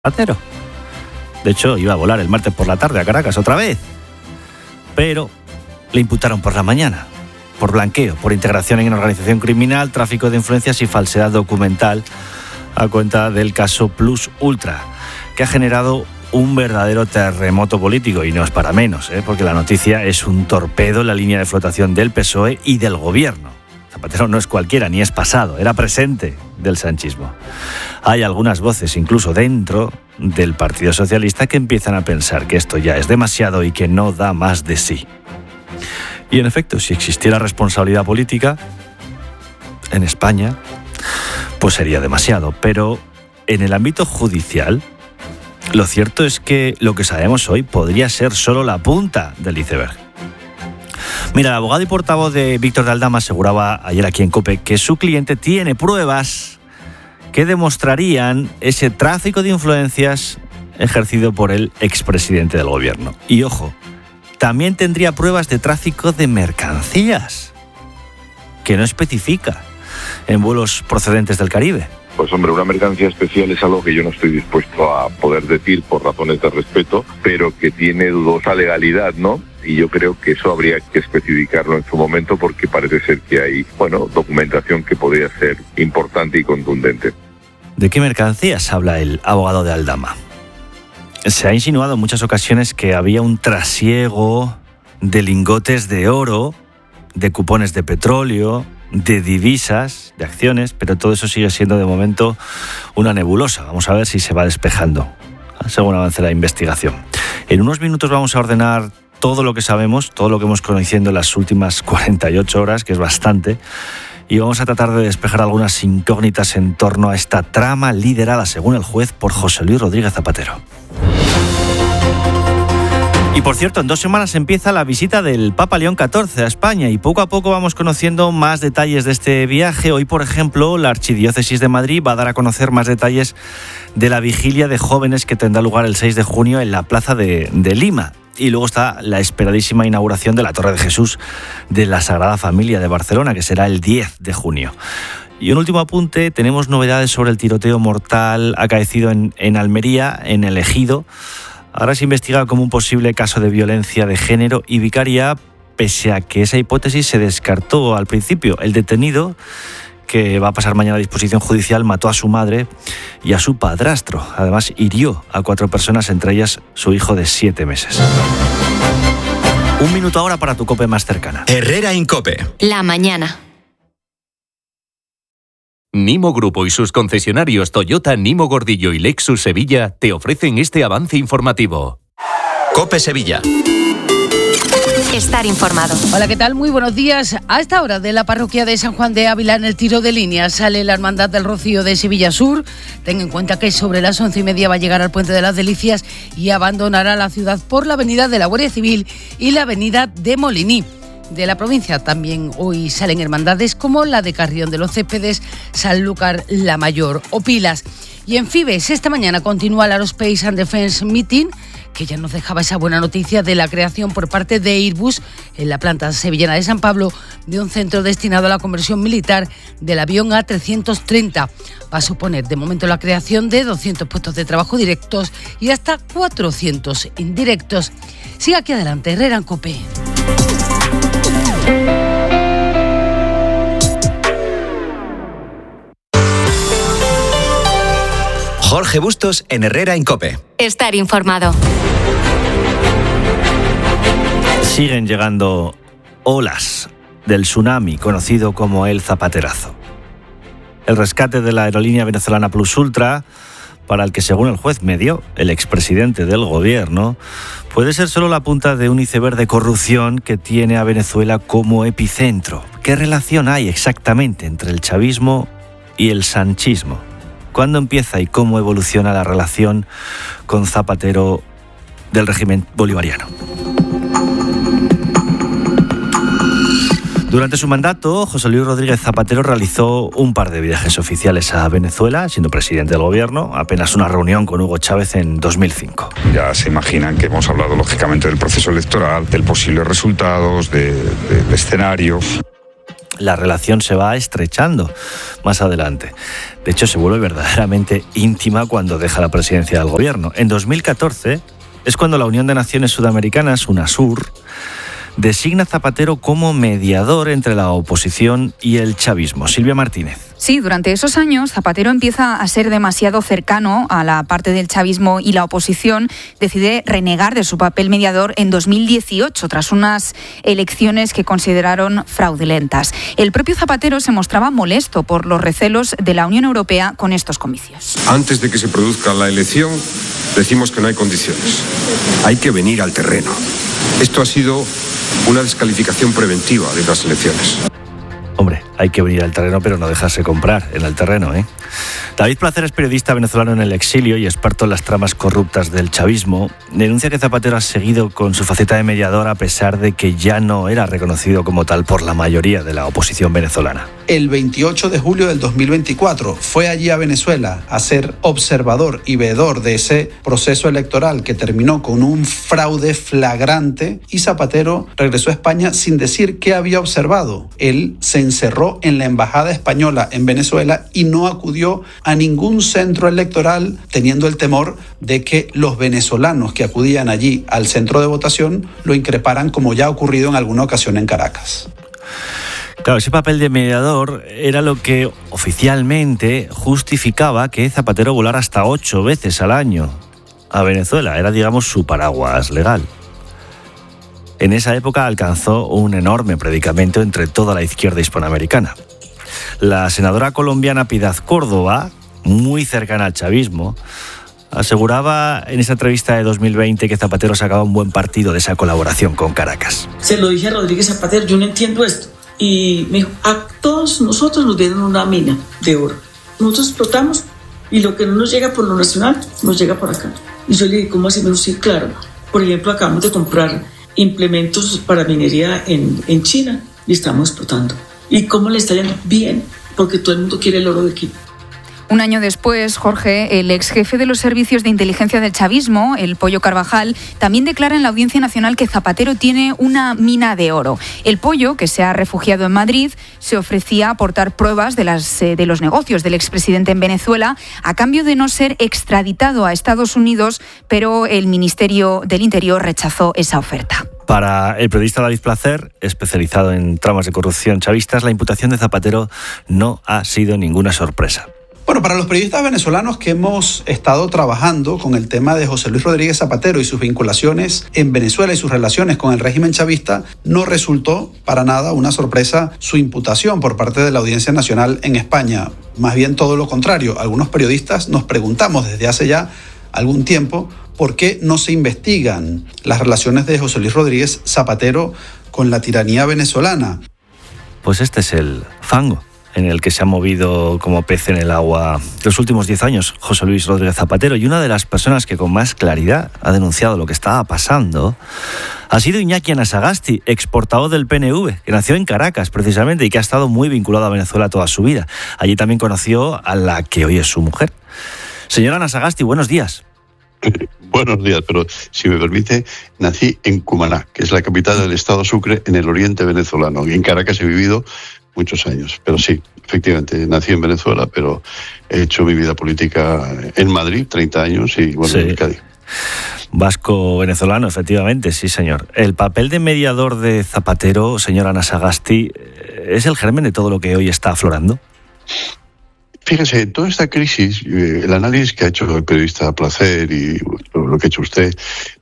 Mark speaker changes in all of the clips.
Speaker 1: Zapatero. De hecho, iba a volar el martes por la tarde a Caracas otra vez. Pero le imputaron por la mañana, por blanqueo, por integración en organización criminal, tráfico de influencias y falsedad documental a cuenta del caso Plus Ultra, que ha generado un verdadero terremoto político, y no es para menos, porque la noticia es un torpedo en la línea de flotación del PSOE y del gobierno. Zapatero no es cualquiera, ni es pasado, era presente del sanchismo. Hay algunas voces, incluso dentro del Partido Socialista, que empiezan a pensar que esto ya es demasiado y que no da más de sí. Y en efecto, si existiera responsabilidad política en España, pues sería demasiado. Pero en el ámbito judicial, lo cierto es que lo que sabemos hoy podría ser solo la punta del iceberg. Mira, el abogado y portavoz de Víctor de Aldama aseguraba ayer aquí en COPE que su cliente tiene pruebas que demostrarían ese tráfico de influencias ejercido por el expresidente del gobierno. Y ojo, también tendría pruebas de tráfico de mercancías, que no especifica, en vuelos procedentes del Caribe.
Speaker 2: Pues hombre, una mercancía especial es algo que yo no estoy dispuesto a poder decir por razones de respeto, pero que tiene dudosa legalidad, ¿no? Y yo creo que eso habría que especificarlo en su momento, porque parece ser que hay, documentación que podría ser importante y contundente.
Speaker 1: ¿De qué mercancías habla el abogado de Aldama? Se ha insinuado en muchas ocasiones que había un trasiego de lingotes de oro, de cupones de petróleo, de divisas, de acciones, pero todo eso sigue siendo de momento una nebulosa. Vamos a ver si se va despejando según avance la investigación. En unos minutos vamos a ordenar todo lo que sabemos, todo lo que hemos conocido en las últimas 48 horas, que es bastante, y vamos a tratar de despejar algunas incógnitas en torno a esta trama liderada, según el juez, por José Luis Rodríguez Zapatero. Y por cierto, en 2 semanas empieza la visita del Papa León XIV a España y poco a poco vamos conociendo más detalles de este viaje. Hoy, por ejemplo, la Archidiócesis de Madrid va a dar a conocer más detalles de la vigilia de jóvenes que tendrá lugar el 6 de junio en la Plaza de Lima. Y luego está la esperadísima inauguración de la Torre de Jesús de la Sagrada Familia de Barcelona, que será el 10 de junio. Y un último apunte, tenemos novedades sobre el tiroteo mortal acaecido en Almería, en El Ejido. Ahora se investiga como un posible caso de violencia de género y vicaria, pese a que esa hipótesis se descartó al principio. El detenido, que va a pasar mañana a disposición judicial, mató a su madre y a su padrastro. Además, hirió a 4 personas, entre ellas su hijo de 7 meses. 1 minuto ahora para tu COPE más cercana.
Speaker 3: Herrera en COPE.
Speaker 4: La mañana.
Speaker 5: Nimo Grupo y sus concesionarios Toyota, Nimo Gordillo y Lexus Sevilla te ofrecen este avance informativo.
Speaker 3: COPE Sevilla.
Speaker 4: Estar informado.
Speaker 6: Hola, ¿qué tal? Muy buenos días. A esta hora de la parroquia de San Juan de Ávila, en el tiro de línea, sale la Hermandad del Rocío de Sevilla Sur. Ten en cuenta que sobre las 11:30 va a llegar al Puente de las Delicias y abandonará la ciudad por la avenida de la Guardia Civil y la avenida de Moliní. De la provincia también hoy salen hermandades como la de Carrión de los Céspedes, Sanlúcar la Mayor o Pilas. Y en Fibes, esta mañana continúa el Aerospace and Defense Meeting, que ya nos dejaba esa buena noticia de la creación por parte de Airbus en la planta sevillana de San Pablo de un centro destinado a la conversión militar del avión A330. Va a suponer de momento la creación de 200 puestos de trabajo directos y hasta 400 indirectos. Sigue aquí adelante, Herrera en COPE.
Speaker 3: Jorge Bustos en Herrera en COPE.
Speaker 4: Estar informado.
Speaker 1: Siguen llegando olas del tsunami conocido como el Zapaterazo. El rescate de la aerolínea venezolana Plus Ultra, para el que según el juez medio, el expresidente del gobierno, puede ser solo la punta de un iceberg de corrupción que tiene a Venezuela como epicentro. ¿Qué relación hay exactamente entre el chavismo y el sanchismo? ¿Cuándo empieza y cómo evoluciona la relación con Zapatero del régimen bolivariano? Durante su mandato, José Luis Rodríguez Zapatero realizó un par de viajes oficiales a Venezuela, siendo presidente del gobierno, apenas una reunión con Hugo Chávez en 2005.
Speaker 7: Ya se imaginan que hemos hablado lógicamente del proceso electoral, de posibles resultados, del escenario.
Speaker 1: la relación se va estrechando más adelante. De hecho, se vuelve verdaderamente íntima cuando deja la presidencia del gobierno. En 2014 es cuando la Unión de Naciones Sudamericanas, UNASUR, designa a Zapatero como mediador entre la oposición y el chavismo. Silvia Martínez.
Speaker 8: Sí, durante esos años Zapatero empieza a ser demasiado cercano a la parte del chavismo y la oposición decide renegar de su papel mediador en 2018 tras unas elecciones que consideraron fraudulentas. El propio Zapatero se mostraba molesto por los recelos de la Unión Europea con estos comicios.
Speaker 9: Antes de que se produzca la elección, decimos que no hay condiciones. Hay que venir al terreno. Esto ha sido una descalificación preventiva de las elecciones.
Speaker 1: Hombre, hay que venir al terreno, pero no dejarse comprar en el terreno, ¿eh? David Placer es periodista venezolano en el exilio y experto en las tramas corruptas del chavismo. Denuncia que Zapatero ha seguido con su faceta de mediador a pesar de que ya no era reconocido como tal por la mayoría de la oposición venezolana.
Speaker 10: El 28 de julio del 2024 fue allí a Venezuela a ser observador y veedor de ese proceso electoral que terminó con un fraude flagrante, y Zapatero regresó a España sin decir qué había observado. Él se encerró en la embajada española en Venezuela y no acudió a ningún centro electoral, teniendo el temor de que los venezolanos que acudían allí al centro de votación lo increparan, como ya ha ocurrido en alguna ocasión en Caracas.
Speaker 1: Claro, ese papel de mediador era lo que oficialmente justificaba que Zapatero volara hasta 8 veces al año a Venezuela. Era, digamos, su paraguas legal. En esa época alcanzó un enorme predicamento entre toda la izquierda hispanoamericana. La senadora colombiana Piedad Córdoba, muy cercana al chavismo, aseguraba en esa entrevista de 2020 que Zapatero sacaba un buen partido de esa colaboración con Caracas.
Speaker 11: Se lo dije a Rodríguez Zapatero, yo no entiendo esto. Y me dijo, a todos nosotros nos dieron una mina de oro. Nosotros explotamos y lo que no nos llega por lo nacional, nos llega por acá. Y yo le dije, ¿cómo así? Me dijo, sí, claro. Por ejemplo, acabamos de comprar implementos para minería en China y estamos explotando. ¿Y cómo le está yendo? Bien, porque todo el mundo quiere el oro de aquí.
Speaker 8: Un año después, Jorge, el ex jefe de los servicios de inteligencia del chavismo, el Pollo Carvajal, también declara en la Audiencia Nacional que Zapatero tiene una mina de oro. El Pollo, que se ha refugiado en Madrid, se ofrecía a aportar pruebas de los negocios del expresidente en Venezuela a cambio de no ser extraditado a Estados Unidos, pero el Ministerio del Interior rechazó esa oferta.
Speaker 1: Para el periodista David Placer, especializado en tramas de corrupción chavistas, la imputación de Zapatero no ha sido ninguna sorpresa.
Speaker 10: Bueno, para los periodistas venezolanos que hemos estado trabajando con el tema de José Luis Rodríguez Zapatero y sus vinculaciones en Venezuela y sus relaciones con el régimen chavista, no resultó para nada una sorpresa su imputación por parte de la Audiencia Nacional en España. Más bien todo lo contrario. Algunos periodistas nos preguntamos desde hace ya algún tiempo por qué no se investigan las relaciones de José Luis Rodríguez Zapatero con la tiranía venezolana.
Speaker 1: Pues este es el fango en el que se ha movido como pez en el agua los últimos 10 años José Luis Rodríguez Zapatero, y una de las personas que con más claridad ha denunciado lo que estaba pasando ha sido Iñaki Anasagasti, exportador del PNV, que nació en Caracas precisamente y que ha estado muy vinculado a Venezuela toda su vida. Allí también conoció a la que hoy es su mujer. Señora Anasagasti, buenos días.
Speaker 12: Buenos días, pero si me permite, nací en Cumaná, que es la capital del estado Sucre, en el oriente venezolano. Y en Caracas he vivido muchos años, pero sí, efectivamente, nací en Venezuela, pero he hecho mi vida política en Madrid, 30 años, y bueno, en Cádiz.
Speaker 1: Vasco-venezolano, efectivamente, sí, señor. El papel de mediador de Zapatero, señor Anasagasti, ¿es el germen de todo lo que hoy está aflorando?
Speaker 12: Fíjese, en toda esta crisis, el análisis que ha hecho el periodista Placer y lo que ha hecho usted,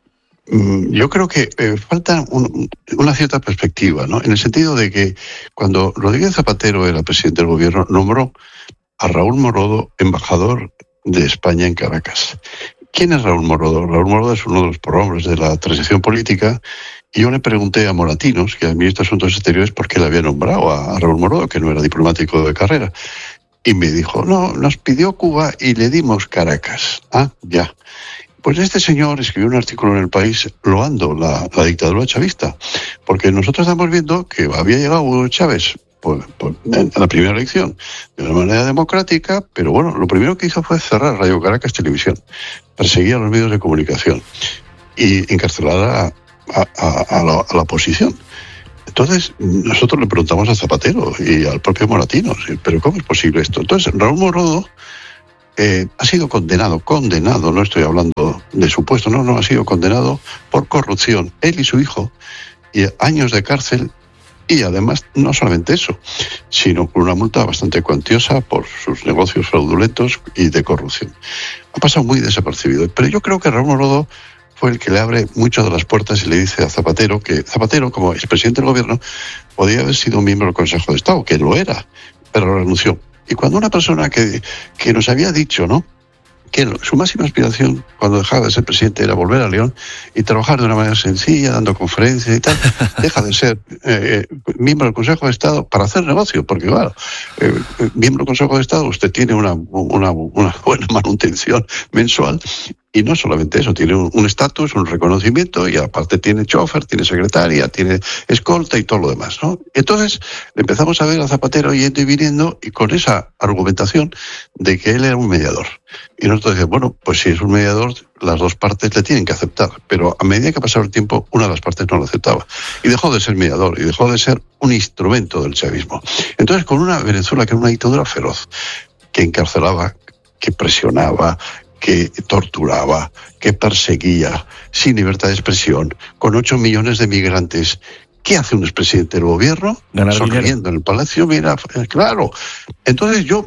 Speaker 12: yo creo que falta una cierta perspectiva, ¿no? En el sentido de que cuando Rodríguez Zapatero era presidente del gobierno, nombró a Raúl Morodo embajador de España en Caracas. ¿Quién es Raúl Morodo? Raúl Morodo es uno de los prohombres de la transición política, y yo le pregunté a Moratinos, que es el ministro de Asuntos Exteriores, por qué le había nombrado a Raúl Morodo, que no era diplomático de carrera. Y me dijo, no, nos pidió Cuba y le dimos Caracas. Ah, ya. Pues este señor escribió un artículo en El País loando la dictadura chavista, porque nosotros estamos viendo que había llegado Hugo Chávez en la primera elección de una manera democrática, pero bueno, lo primero que hizo fue cerrar Radio Caracas Televisión, perseguir a los medios de comunicación y encarcelar a la oposición. Entonces, nosotros le preguntamos a Zapatero y al propio Moratinos, ¿pero cómo es posible esto? Entonces, Raúl Morodo ha sido condenado, no estoy hablando de supuesto, no, ha sido condenado por corrupción, él y su hijo, y años de cárcel, y además no solamente eso, sino por una multa bastante cuantiosa por sus negocios fraudulentos y de corrupción. Ha pasado muy desapercibido, pero yo creo que Raúl Morodo fue el que le abre muchas de las puertas y le dice a Zapatero que Zapatero, como expresidente del gobierno, podía haber sido un miembro del Consejo de Estado, que lo era, pero renunció. Y cuando una persona que nos había dicho, ¿no?, que su máxima aspiración cuando dejaba de ser presidente era volver a León y trabajar de una manera sencilla, dando conferencias y tal, deja de ser miembro del Consejo de Estado para hacer negocio, porque claro, miembro del Consejo de Estado usted tiene una buena manutención mensual. Y no solamente eso, tiene un estatus, un reconocimiento, y aparte tiene chofer, tiene secretaria, tiene escolta y todo lo demás, ¿no? Entonces empezamos a ver a Zapatero yendo y viniendo, y con esa argumentación de que él era un mediador. Y nosotros decimos, bueno, pues si es un mediador, las dos partes le tienen que aceptar. Pero a medida que pasaba el tiempo, una de las partes no lo aceptaba. Y dejó de ser mediador, y dejó de ser un instrumento del chavismo. Entonces, con una Venezuela que era una dictadura feroz, que encarcelaba, que presionaba, que torturaba, que perseguía, sin libertad de expresión, con 8 millones de migrantes. ¿Qué hace un expresidente del gobierno?
Speaker 1: Ganar
Speaker 12: sonriendo
Speaker 1: dinero
Speaker 12: en el palacio, mira, claro. Entonces yo,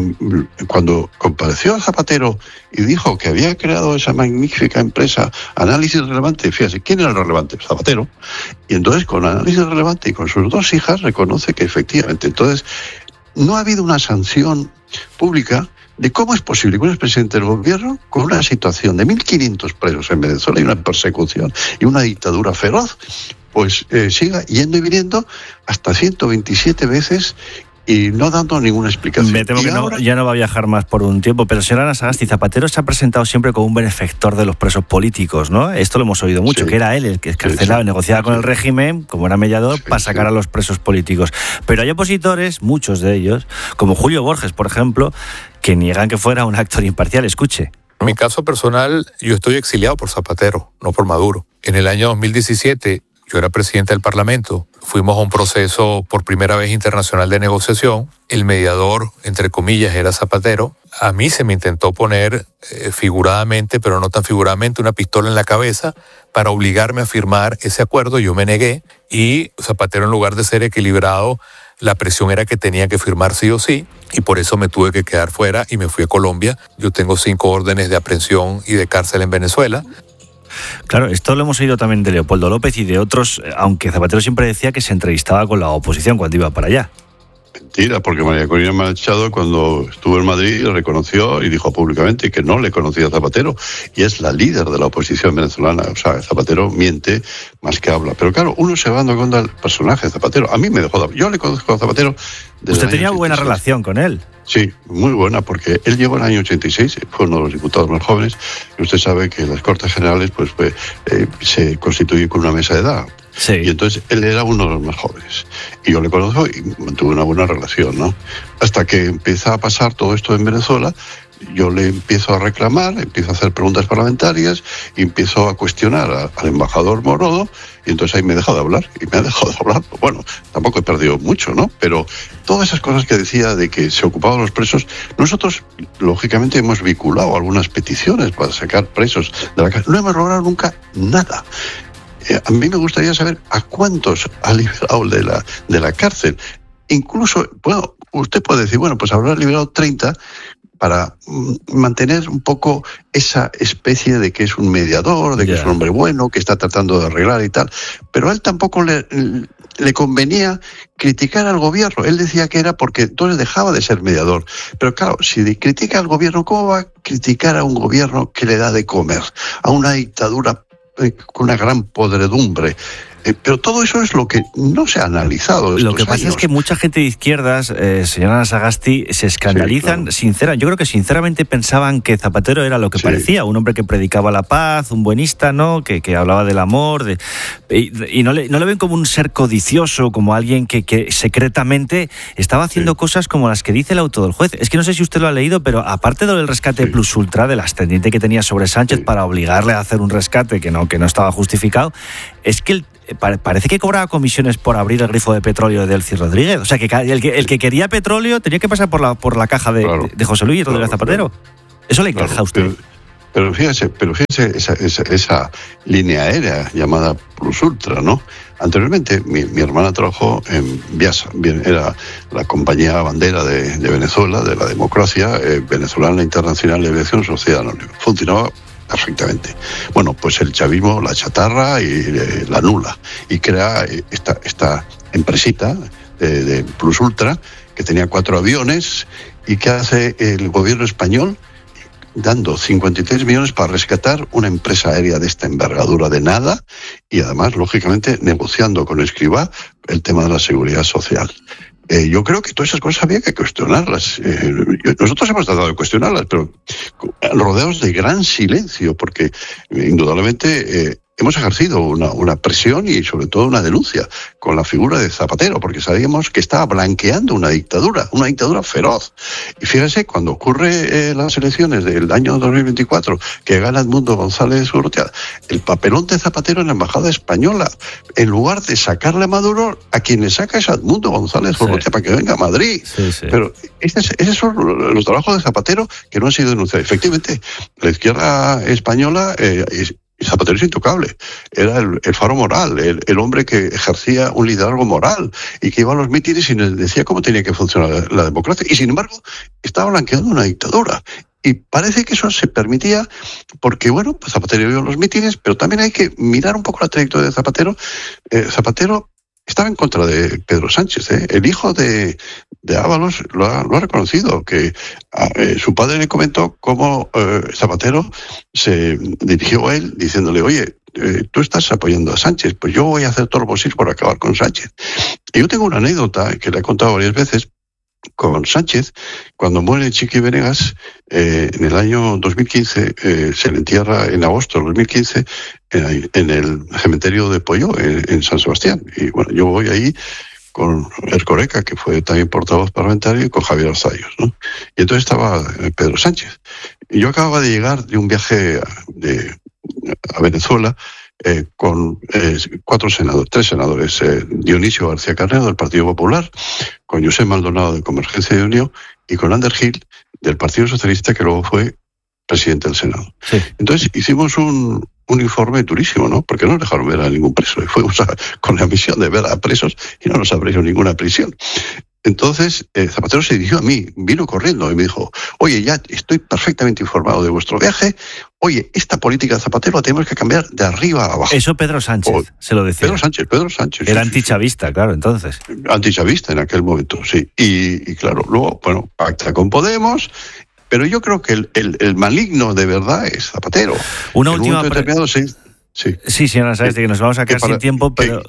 Speaker 12: cuando compareció a Zapatero y dijo que había creado esa magnífica empresa Análisis Relevante, fíjate, ¿quién era el relevante? Zapatero. Y entonces con Análisis Relevante y con sus 2 hijas reconoce que efectivamente, entonces no ha habido una sanción pública de cómo es posible que un expresidente del gobierno, con una situación de 1.500 presos en Venezuela y una persecución y una dictadura feroz, pues siga yendo y viniendo hasta 127 veces y no dando ninguna explicación.
Speaker 1: Me temo que ahora ya no va a viajar más por un tiempo, pero señora Ana Sagasti, Zapatero se ha presentado siempre como un benefactor de los presos políticos, ¿no? Esto lo hemos oído mucho, que era él el que escarcelaba, negociaba con el régimen, como era mediador, para sacar a los presos políticos. Pero hay opositores, muchos de ellos, como Julio Borges, por ejemplo, que niegan que fuera un actor imparcial. Escuche.
Speaker 13: En mi caso personal, yo estoy exiliado por Zapatero, no por Maduro. En el año 2017, yo era presidente del Parlamento. Fuimos a un proceso por primera vez internacional de negociación. El mediador, entre comillas, era Zapatero. A mí se me intentó poner figuradamente, pero no tan figuradamente, una pistola en la cabeza para obligarme a firmar ese acuerdo. Yo me negué y Zapatero, en lugar de ser equilibrado, la presión era que tenía que firmar sí o sí, y por eso me tuve que quedar fuera y me fui a Colombia. Yo tengo 5 órdenes de aprehensión y de cárcel en Venezuela.
Speaker 1: Claro, esto lo hemos oído también de Leopoldo López y de otros, aunque Zapatero siempre decía que se entrevistaba con la oposición cuando iba para allá.
Speaker 12: Mentira, porque María Corina Machado, cuando estuvo en Madrid, reconoció y dijo públicamente que no le conocía a Zapatero, y es la líder de la oposición venezolana. O sea, Zapatero miente más que habla. Pero claro, uno se va dando cuenta del personaje de Zapatero. A mí me dejó de hablar. Yo le conozco a Zapatero desde
Speaker 1: ¿Usted tenía buena relación con él?
Speaker 12: Sí, muy buena, porque él llegó en el año 86, fue uno de los diputados más jóvenes, y usted sabe que las Cortes Generales pues se constituyen con una mesa de edad.
Speaker 1: Sí.
Speaker 12: Y entonces él era uno de los más jóvenes. Y yo le conozco y mantuve una buena relación, ¿no? Hasta que empieza a pasar todo esto en Venezuela, yo le empiezo a reclamar, empiezo a hacer preguntas parlamentarias y empiezo a cuestionar al embajador Morodo, y entonces ahí me he dejado de hablar, y me ha dejado de hablar. Bueno, tampoco he perdido mucho, ¿no? Pero todas esas cosas que decía de que se ocupaban los presos, nosotros, lógicamente, hemos vinculado algunas peticiones para sacar presos de la cárcel. No hemos logrado nunca nada. A mí me gustaría saber a cuántos ha liberado de la cárcel. Incluso, bueno, usted puede decir, bueno, pues habrá liberado 30 para mantener un poco esa especie de que es un mediador, de que es un hombre bueno, que está tratando de arreglar y tal. Pero a él tampoco le convenía criticar al gobierno. Él decía que era porque entonces dejaba de ser mediador. Pero claro, si critica al gobierno, ¿cómo va a criticar a un gobierno que le da de comer? A una dictadura con una gran podredumbre. Pero todo eso es lo que no se ha analizado.
Speaker 1: Lo que pasa es que mucha gente de izquierdas, señora Ana Sagasti, se escandalizan. Sí, claro. Yo creo que sinceramente pensaban que Zapatero era lo que parecía, un hombre que predicaba la paz, un buenista, ¿no? Que hablaba del amor, y no le ven como un ser codicioso, como alguien que secretamente estaba haciendo cosas como las que dice el auto del juez. Es que no sé si usted lo ha leído, pero aparte del rescate plus ultra, del ascendiente que tenía sobre Sánchez para obligarle a hacer un rescate que no estaba justificado, es que parece que cobraba comisiones por abrir el grifo de petróleo de Delcy Rodríguez. O sea, que el que quería petróleo tenía que pasar por la caja de José Luis Rodríguez Zapatero. ¿Eso le encaja a usted?
Speaker 12: Pero fíjese esa línea aérea llamada Plus Ultra, ¿no? Anteriormente mi hermana trabajó en Viasa, era la compañía bandera de Venezuela, de la democracia venezolana internacional de aviación sociedad anónima. Funcionaba perfectamente. Bueno, pues el chavismo la chatarra y la nula y crea esta empresita de Plus Ultra que tenía 4 aviones y que hace el gobierno español dando 53 millones para rescatar una empresa aérea de esta envergadura de nada y además, lógicamente, negociando con Escrivá el tema de la seguridad social. Yo creo que todas esas cosas había que cuestionarlas. Nosotros hemos tratado de cuestionarlas, pero rodeados de gran silencio, porque indudablemente hemos ejercido una presión y sobre todo una denuncia con la figura de Zapatero, porque sabíamos que estaba blanqueando una dictadura feroz. Y fíjese, cuando ocurre las elecciones del año 2024, que gana Edmundo González Urrutia, el papelón de Zapatero en la embajada española, en lugar de sacarle a Maduro, a quien le saca es a Edmundo González Urrutia para que venga a Madrid. Sí. Pero esos son los trabajos de Zapatero que no han sido denunciados. Efectivamente, la izquierda española Zapatero es intocable, era el faro moral, el hombre que ejercía un liderazgo moral y que iba a los mítines y les decía cómo tenía que funcionar la democracia. Y sin embargo, estaba blanqueando una dictadura. Y parece que eso se permitía porque, bueno, pues Zapatero iba a los mítines, pero también hay que mirar un poco la trayectoria de Zapatero. Zapatero estaba en contra de Pedro Sánchez, El hijo de Ábalos lo ha reconocido, que su padre le comentó cómo Zapatero se dirigió a él diciéndole, oye, tú estás apoyando a Sánchez, pues yo voy a hacer todo lo posible por acabar con Sánchez. Y yo tengo una anécdota que le he contado varias veces con Sánchez. Cuando muere Chiqui Venegas, en el año 2015, se le entierra en agosto de 2015 en el cementerio de Polló, en San Sebastián. Y bueno, yo voy ahí con Ercoreca, que fue también portavoz parlamentario, y con Javier Arzayos, ¿no? Y entonces estaba Pedro Sánchez. Y yo acababa de llegar de un viaje a Venezuela con 3 senadores, Dionisio García Carnero del Partido Popular, con José Maldonado de Convergencia y Unión y con Ander Gil del Partido Socialista, que luego fue presidente del Senado. Sí. Entonces hicimos un informe durísimo, ¿no? Porque no nos dejaron ver a ningún preso y fuimos con la misión de ver a presos y no nos abrieron ninguna prisión. Entonces, Zapatero se dirigió a mí, vino corriendo y me dijo, oye, ya estoy perfectamente informado de vuestro viaje, oye, esta política de Zapatero la tenemos que cambiar de arriba a abajo.
Speaker 1: Eso Pedro Sánchez se lo decía.
Speaker 12: Pedro Sánchez.
Speaker 1: Era antichavista, claro, entonces.
Speaker 12: Antichavista en aquel momento, sí. Y claro, luego, bueno, pacta con Podemos, pero yo creo que el maligno de verdad es Zapatero.
Speaker 1: Una última pregunta. Sí, señora Sáez, que nos vamos a quedar sin tiempo, pero...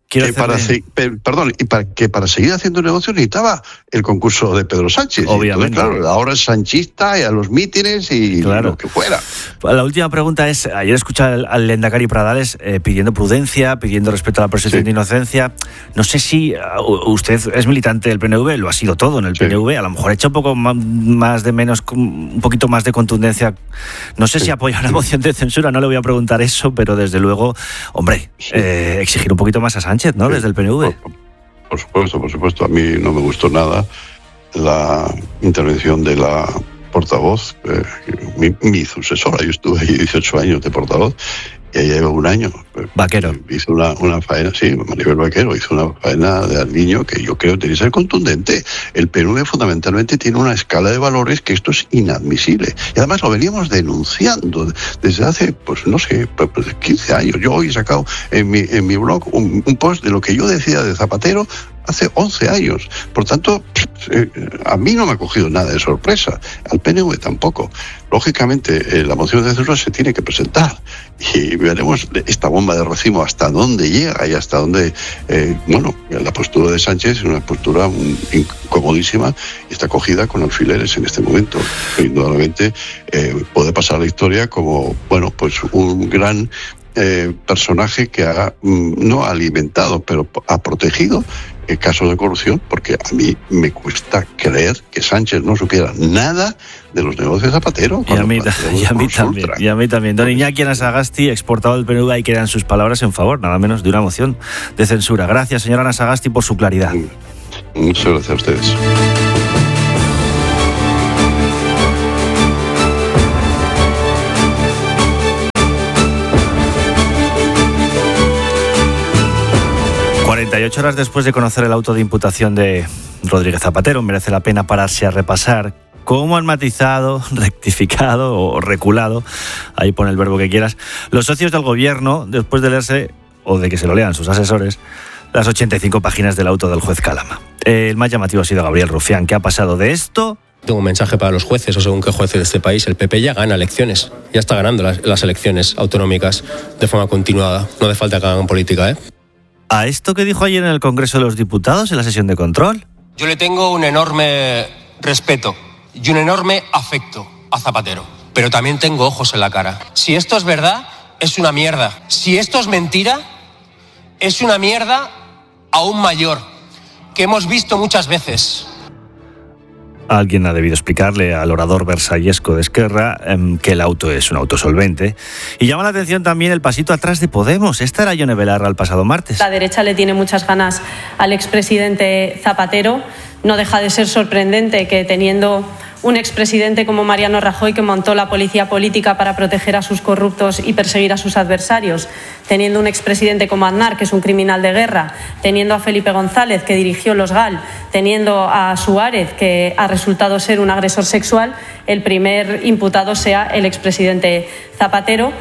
Speaker 12: Para seguir haciendo negocio necesitaba el concurso de Pedro Sánchez.
Speaker 1: Obviamente.
Speaker 12: Entonces, claro, ahora es sanchista y a los mítines y lo que fuera.
Speaker 1: La última pregunta es, ayer escuché al Lehendakari Pradales pidiendo prudencia, pidiendo respeto a la presunción de inocencia. No sé si usted es militante del PNV, lo ha sido todo en el PNV, a lo mejor ha hecho un poco más de menos, un poquito más de contundencia. No sé si apoya una moción de censura, no le voy a preguntar eso, pero desde luego, hombre, exigir un poquito más a Sánchez, ¿no? Desde el PNV.
Speaker 12: Por supuesto. A mí no me gustó nada la intervención de la portavoz, mi sucesora. Yo estuve ahí 18 años de portavoz y ella lleva un año.
Speaker 1: Vaquero.
Speaker 12: Hizo una faena, sí, Maribel Vaquero, hizo una faena de al niño que yo creo que tiene que ser contundente. El PNV fundamentalmente tiene una escala de valores que esto es inadmisible. Y además lo veníamos denunciando desde hace, pues no sé, 15 años. Yo hoy he sacado en mi blog un post de lo que yo decía de Zapatero hace 11 años. Por tanto, a mí no me ha cogido nada de sorpresa, al PNV tampoco. Lógicamente, la moción de censura se tiene que presentar y veremos esta bomba de racimo hasta dónde llega y hasta dónde, la postura de Sánchez es una postura incomodísima y está cogida con alfileres en este momento. Indudablemente puede pasar la historia como, pues un gran personaje que ha no ha alimentado, pero ha protegido casos de corrupción, porque a mí me cuesta creer que Sánchez no supiera nada de los negocios de Zapatero.
Speaker 1: Y a mí también. Don Iñaki Anasagasti, exportado del PNV, ahí quedan sus palabras en favor, nada menos, de una moción de censura. Gracias, señor Anasagasti, por su claridad.
Speaker 12: Muchas gracias a ustedes.
Speaker 1: Ocho horas después de conocer el auto de imputación de Rodríguez Zapatero, merece la pena pararse a repasar cómo han matizado, rectificado o reculado, ahí pone el verbo que quieras, los socios del gobierno después de leerse, o de que se lo lean sus asesores, las 85 páginas del auto del juez Calama. El más llamativo ha sido Gabriel Rufián, que ha pasado de esto...
Speaker 14: Tengo un mensaje para los jueces, o según qué jueces de este país. El PP ya gana elecciones, ya está ganando las elecciones autonómicas de forma continuada. No hace falta que hagan política, ¿eh?
Speaker 1: ¿A esto que dijo ayer en el Congreso de los Diputados, en la sesión de control?
Speaker 14: Yo le tengo un enorme respeto y un enorme afecto a Zapatero, pero también tengo ojos en la cara. Si esto es verdad, es una mierda. Si esto es mentira, es una mierda aún mayor, que hemos visto muchas veces.
Speaker 1: Alguien ha debido explicarle al orador versallesco de Esquerra que el auto es un auto solvente. Y llama la atención también el pasito atrás de Podemos. Esta era Yone Belarra el pasado martes.
Speaker 15: La derecha le tiene muchas ganas al expresidente Zapatero. No deja de ser sorprendente que, teniendo un expresidente como Mariano Rajoy, que montó la policía política para proteger a sus corruptos y perseguir a sus adversarios, teniendo un expresidente como Aznar, que es un criminal de guerra, teniendo a Felipe González, que dirigió los GAL, teniendo a Suárez, que ha resultado ser un agresor sexual, el primer imputado sea el expresidente Zapatero.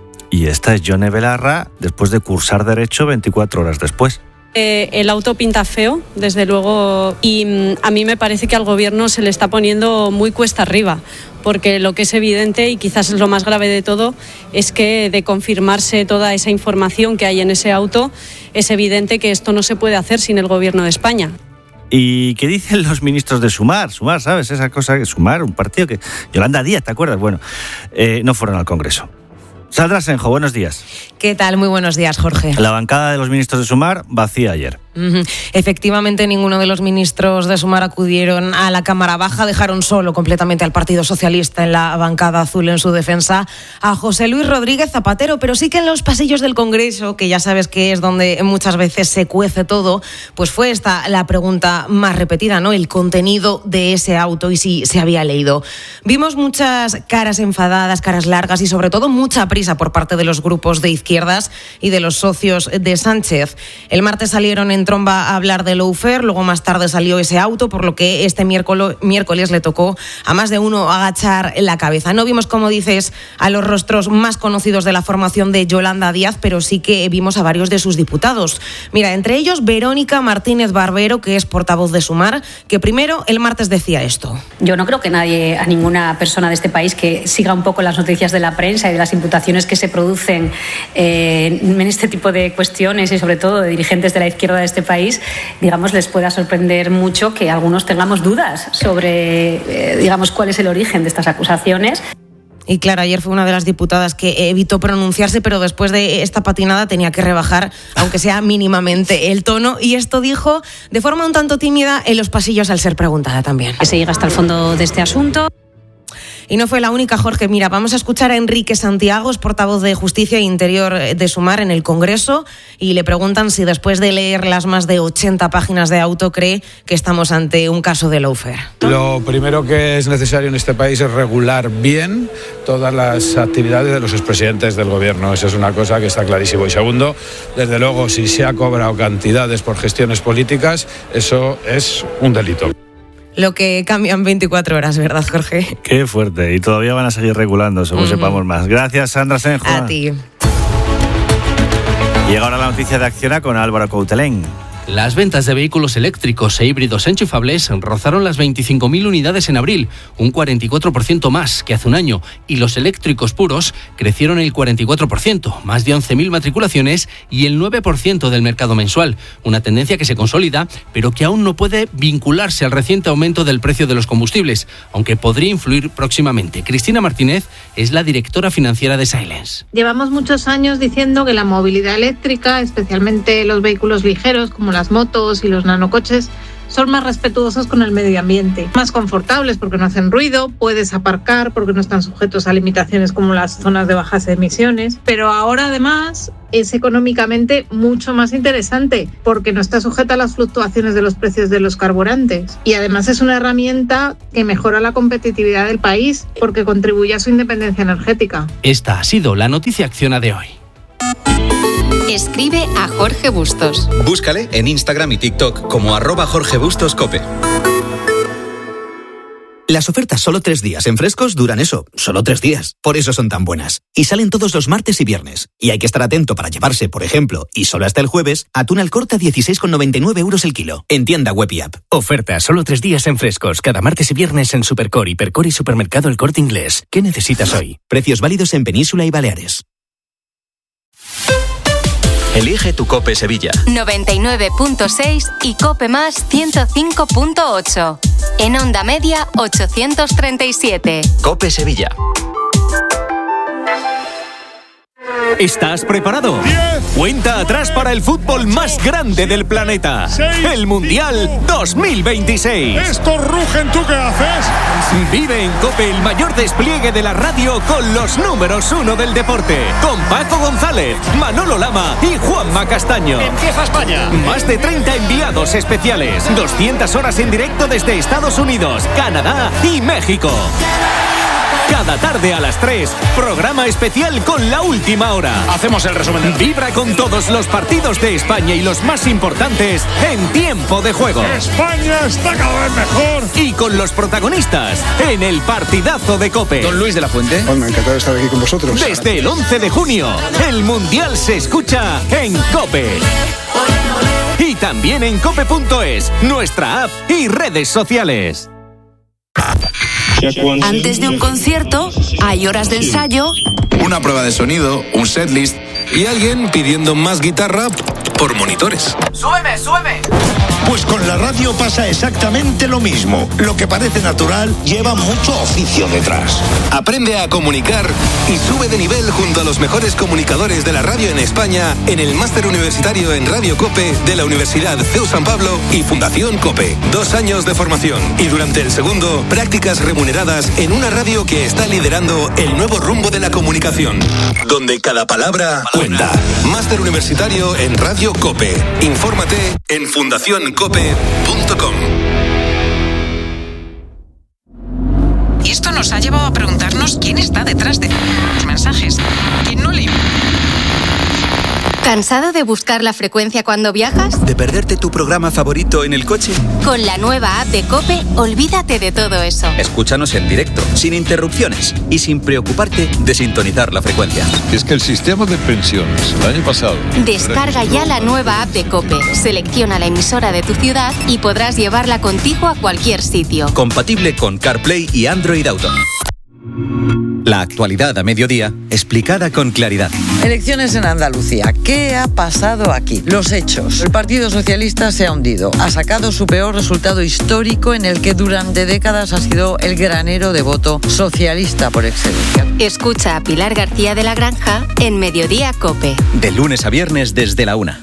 Speaker 1: Y esta es Yone Belarra después de cursar Derecho 24 horas después.
Speaker 15: El auto pinta feo, desde luego, y a mí me parece que al gobierno se le está poniendo muy cuesta arriba, porque lo que es evidente, y quizás es lo más grave de todo, es que de confirmarse toda esa información que hay en ese auto, es evidente que esto no se puede hacer sin el gobierno de España.
Speaker 1: ¿Y qué dicen los ministros de Sumar? Sumar, ¿sabes? Esa cosa que Sumar, un partido que... Yolanda Díaz, ¿te acuerdas? Bueno, no fueron al Congreso. Sandra Senjo, buenos días.
Speaker 16: ¿Qué tal? Muy buenos días, Jorge.
Speaker 1: La bancada de los ministros de Sumar vacía ayer.
Speaker 16: Efectivamente, ninguno de los ministros de Sumar acudieron a la Cámara Baja, dejaron solo completamente al Partido Socialista en la bancada azul en su defensa a José Luis Rodríguez Zapatero, pero sí que en los pasillos del Congreso, que ya sabes que es donde muchas veces se cuece todo, pues fue esta la pregunta más repetida, ¿no? El contenido de ese auto y si se había leído. Vimos muchas caras enfadadas, caras largas y sobre todo mucha prisa por parte de los grupos de izquierdas y de los socios de Sánchez. El martes salieron en tromba a hablar de lawfare, luego más tarde salió ese auto, por lo que este miércoles le tocó a más de uno agachar la cabeza. No vimos, como dices, a los rostros más conocidos de la formación de Yolanda Díaz, pero sí que vimos a varios de sus diputados. Mira, entre ellos Verónica Martínez Barbero, que es portavoz de Sumar, que primero el martes decía esto.
Speaker 17: Yo no creo que nadie, a ninguna persona de este país que siga un poco las noticias de la prensa y de las imputaciones que se producen en este tipo de cuestiones y sobre todo de dirigentes de la izquierda de este país, digamos, les pueda sorprender mucho que algunos tengamos dudas sobre, digamos, cuál es el origen de estas acusaciones.
Speaker 16: Y claro, ayer fue una de las diputadas que evitó pronunciarse, pero después de esta patinada tenía que rebajar, aunque sea mínimamente, el tono. Y esto dijo de forma un tanto tímida en los pasillos al ser preguntada también.
Speaker 17: Que se llega hasta el fondo de este asunto.
Speaker 16: Y no fue la única, Jorge. Mira, vamos a escuchar a Enrique Santiago, es portavoz de Justicia e Interior de Sumar en el Congreso, y le preguntan si después de leer las más de 80 páginas de auto cree que estamos ante un caso de lawfare.
Speaker 9: Lo primero que es necesario en este país es regular bien todas las actividades de los expresidentes del gobierno. Esa es una cosa que está clarísimo. Y segundo, desde luego, si se ha cobrado cantidades por gestiones políticas, eso es un delito.
Speaker 16: Lo que cambian 24 horas, ¿verdad, Jorge?
Speaker 1: Qué fuerte. Y todavía van a seguir regulando, según sepamos más. Gracias, Sandra Senjo.
Speaker 16: A ti.
Speaker 1: Llega ahora la noticia de Acciona con Álvaro Coutelén.
Speaker 18: Las ventas de vehículos eléctricos e híbridos enchufables rozaron las 25.000 unidades en abril, un 44% más que hace un año, y los eléctricos puros crecieron el 44%, más de 11.000 matriculaciones y el 9% del mercado mensual, una tendencia que se consolida, pero que aún no puede vincularse al reciente aumento del precio de los combustibles, aunque podría influir próximamente. Cristina Martínez es la directora financiera de Silence.
Speaker 19: Llevamos muchos años diciendo que la movilidad eléctrica, especialmente los vehículos ligeros como las motos y los nanocoches, son más respetuosos con el medio ambiente, más confortables porque no hacen ruido, puedes aparcar porque no están sujetos a limitaciones como las zonas de bajas emisiones, pero ahora además es económicamente mucho más interesante porque no está sujeta a las fluctuaciones de los precios de los carburantes y además es una herramienta que mejora la competitividad del país porque contribuye a su independencia energética.
Speaker 18: Esta ha sido la noticia Acciona de hoy.
Speaker 4: Escribe a Jorge Bustos.
Speaker 3: Búscale en Instagram y TikTok como @JorgeBustosCope.
Speaker 20: Las ofertas solo 3 días en Frescos duran eso, solo 3 días. Por eso son tan buenas. Y salen todos los martes y viernes. Y hay que estar atento para llevarse, por ejemplo, y solo hasta el jueves, atún al corte a 16,99 € el kilo. En tienda web y app.
Speaker 21: Oferta solo 3 días en Frescos, cada martes y viernes en Supercore, Hipercore y Supermercado El Corte Inglés. ¿Qué necesitas hoy?
Speaker 20: Precios válidos en Península y Baleares.
Speaker 3: Elige tu Cope Sevilla.
Speaker 4: 99.6 y Cope Más 105.8. En onda media 837.
Speaker 3: Cope Sevilla.
Speaker 22: ¿Estás preparado?
Speaker 23: 10,
Speaker 22: Cuenta atrás para el fútbol más grande del planeta.
Speaker 23: 6,
Speaker 22: el Mundial 2026.
Speaker 23: Estos rugen, ¿tú qué haces?
Speaker 22: Vive en COPE el mayor despliegue de la radio con los números 1 del deporte. Con Paco González, Manolo Lama y Juanma Castaño.
Speaker 23: Empieza España.
Speaker 22: Más de 30 enviados especiales. 200 horas en directo desde Estados Unidos, Canadá y México. Cada tarde a las 3, programa especial con La Última Hora.
Speaker 23: Hacemos el resumen.
Speaker 22: Vibra con todos los partidos de España y los más importantes en tiempo de juego.
Speaker 23: España está cada vez mejor.
Speaker 22: Y con los protagonistas en el partidazo de COPE.
Speaker 24: Don Luis de la Fuente.
Speaker 25: Bueno, encantado de estar aquí con vosotros.
Speaker 22: Desde el 11 de junio, el Mundial se escucha en COPE. Y también en cope.es, nuestra app y redes sociales.
Speaker 26: Antes de un concierto, hay horas de ensayo,
Speaker 27: una prueba de sonido, un setlist y alguien pidiendo más guitarra por monitores.
Speaker 26: ¡Súbeme, súbeme!
Speaker 28: Pues con la radio pasa exactamente lo mismo. Lo que parece natural lleva mucho oficio detrás.
Speaker 27: Aprende a comunicar y sube de nivel junto a los mejores comunicadores de la radio en España en el Máster Universitario en Radio COPE de la Universidad CEU San Pablo y Fundación COPE. 2 años de formación y durante el segundo, prácticas remuneradas en una radio que está liderando el nuevo rumbo de la comunicación, donde cada palabra cuenta. Máster Universitario en Radio COPE. Infórmate en fundacioncope.com.
Speaker 29: Y esto nos ha llevado a preguntarnos quién está detrás de los mensajes. ¿Quién no lee?
Speaker 4: ¿Cansado de buscar la frecuencia cuando viajas?
Speaker 20: ¿De perderte tu programa favorito en el coche?
Speaker 4: Con la nueva app de COPE, olvídate de todo eso.
Speaker 20: Escúchanos en directo, sin interrupciones y sin preocuparte de sintonizar la frecuencia.
Speaker 7: Es que el sistema de pensiones el año pasado...
Speaker 4: Descarga ya la nueva app de COPE, selecciona la emisora de tu ciudad y podrás llevarla contigo a cualquier sitio.
Speaker 20: Compatible con CarPlay y Android Auto. La actualidad a mediodía, explicada con claridad.
Speaker 30: Elecciones en Andalucía. ¿Qué ha pasado aquí? Los hechos. El Partido Socialista se ha hundido. Ha sacado su peor resultado histórico en el que durante décadas ha sido el granero de voto socialista por excelencia.
Speaker 4: Escucha a Pilar García de la Granja en Mediodía COPE.
Speaker 20: De lunes a viernes desde la 1.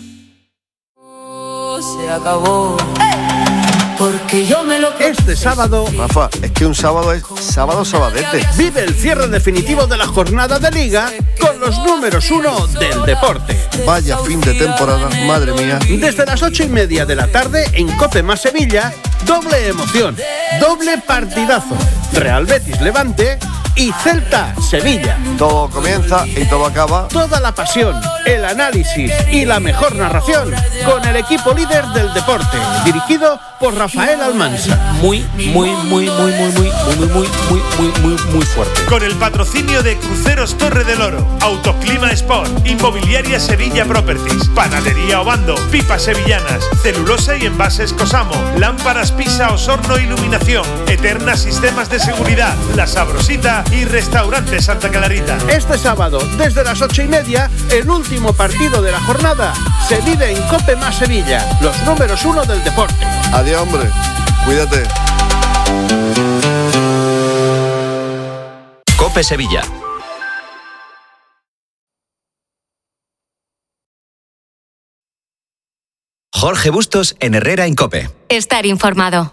Speaker 31: Se acabó. Porque yo me lo...
Speaker 32: Este sábado...
Speaker 33: Rafa, es que un sábado es sábado sabadete.
Speaker 32: Vive el cierre definitivo de la jornada de Liga con los números 1 del deporte.
Speaker 33: Vaya fin de temporada, madre mía.
Speaker 32: Desde las 8:30 de la tarde en COPE más Sevilla, doble emoción, doble partidazo. Real Betis Levante y Celta Sevilla.
Speaker 33: Todo comienza y todo acaba.
Speaker 32: Toda la pasión, el análisis y la mejor narración con el equipo líder del deporte, dirigido por Rafael Almansa.
Speaker 2: Muy fuerte.
Speaker 5: Con el patrocinio de Cruceros Torre del Oro, Autoclima Sport, Inmobiliaria Sevilla Properties, Panadería Obando, Pipas Sevillanas, Celulosa y Envases Cosamo, Lámparas Pisa Osorno Iluminación, Eterna Sistemas de Seguridad, La Sabrosita y Restaurante Santa Clarita.
Speaker 32: Este sábado, desde las 8:30, el último partido de la jornada se vive en COPE más Sevilla, los números 1 del deporte.
Speaker 33: Adiós, hombre. Cuídate.
Speaker 6: COPE Sevilla. Jorge Bustos en Herrera en COPE.
Speaker 4: Estar informado.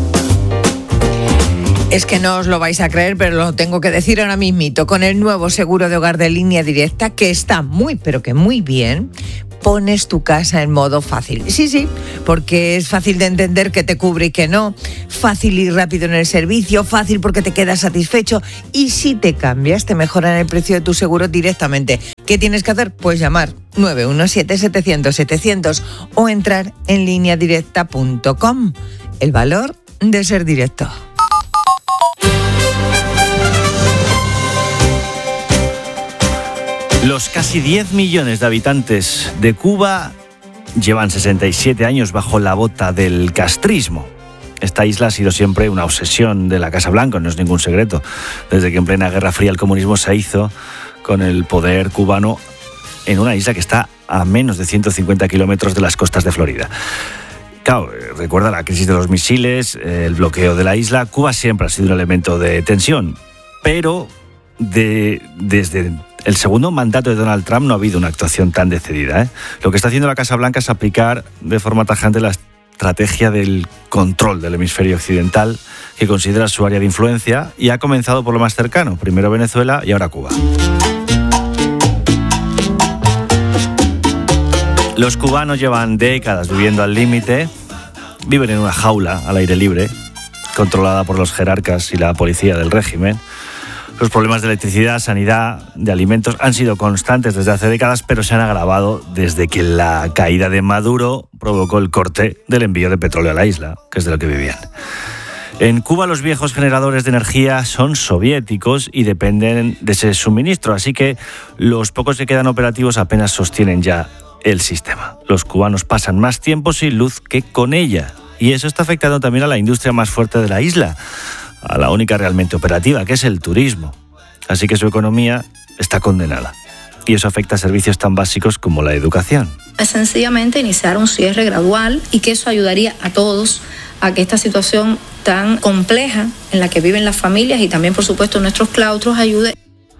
Speaker 30: Es que no os lo vais a creer, pero lo tengo que decir ahora mismito. Con el nuevo seguro de hogar de Línea Directa, que está muy, pero que muy bien, pones tu casa en modo fácil. Sí, porque es fácil de entender que te cubre y que no. Fácil y rápido en el servicio, fácil porque te quedas satisfecho. Y si te cambias, te mejoran el precio de tu seguro directamente. ¿Qué tienes que hacer? Pues llamar 917-700-700 o entrar en lineadirecta.com. El valor de ser directo.
Speaker 1: Los casi 10 millones de habitantes de Cuba llevan 67 años bajo la bota del castrismo. Esta isla ha sido siempre una obsesión de la Casa Blanca, no es ningún secreto. Desde que en plena Guerra Fría el comunismo se hizo con el poder cubano en una isla que está a menos de 150 kilómetros de las costas de Florida. Claro, recuerda la crisis de los misiles, el bloqueo de la isla. Cuba siempre ha sido un elemento de tensión, pero desde el segundo mandato de Donald Trump no ha habido una actuación tan decidida. Lo que está haciendo la Casa Blanca es aplicar de forma tajante la estrategia del control del hemisferio occidental, que considera su área de influencia, y ha comenzado por lo más cercano, primero Venezuela y ahora Cuba. Los cubanos llevan décadas viviendo al límite, viven en una jaula al aire libre, controlada por los jerarcas y la policía del régimen. Los problemas de electricidad, sanidad, de alimentos han sido constantes desde hace décadas, pero se han agravado desde que la caída de Maduro provocó el corte del envío de petróleo a la isla, que es de lo que vivían. En Cuba los viejos generadores de energía son soviéticos y dependen de ese suministro, así que los pocos que quedan operativos apenas sostienen ya el sistema. Los cubanos pasan más tiempo sin luz que con ella, y eso está afectando también a la industria más fuerte de la isla, a la única realmente operativa, que es el turismo. Así que su economía está condenada. Y eso afecta a servicios tan básicos como la educación.
Speaker 8: Es sencillamente iniciar un cierre gradual y que eso ayudaría a todos a que esta situación tan compleja en la que viven las familias y también, por supuesto, nuestros claustros ayude.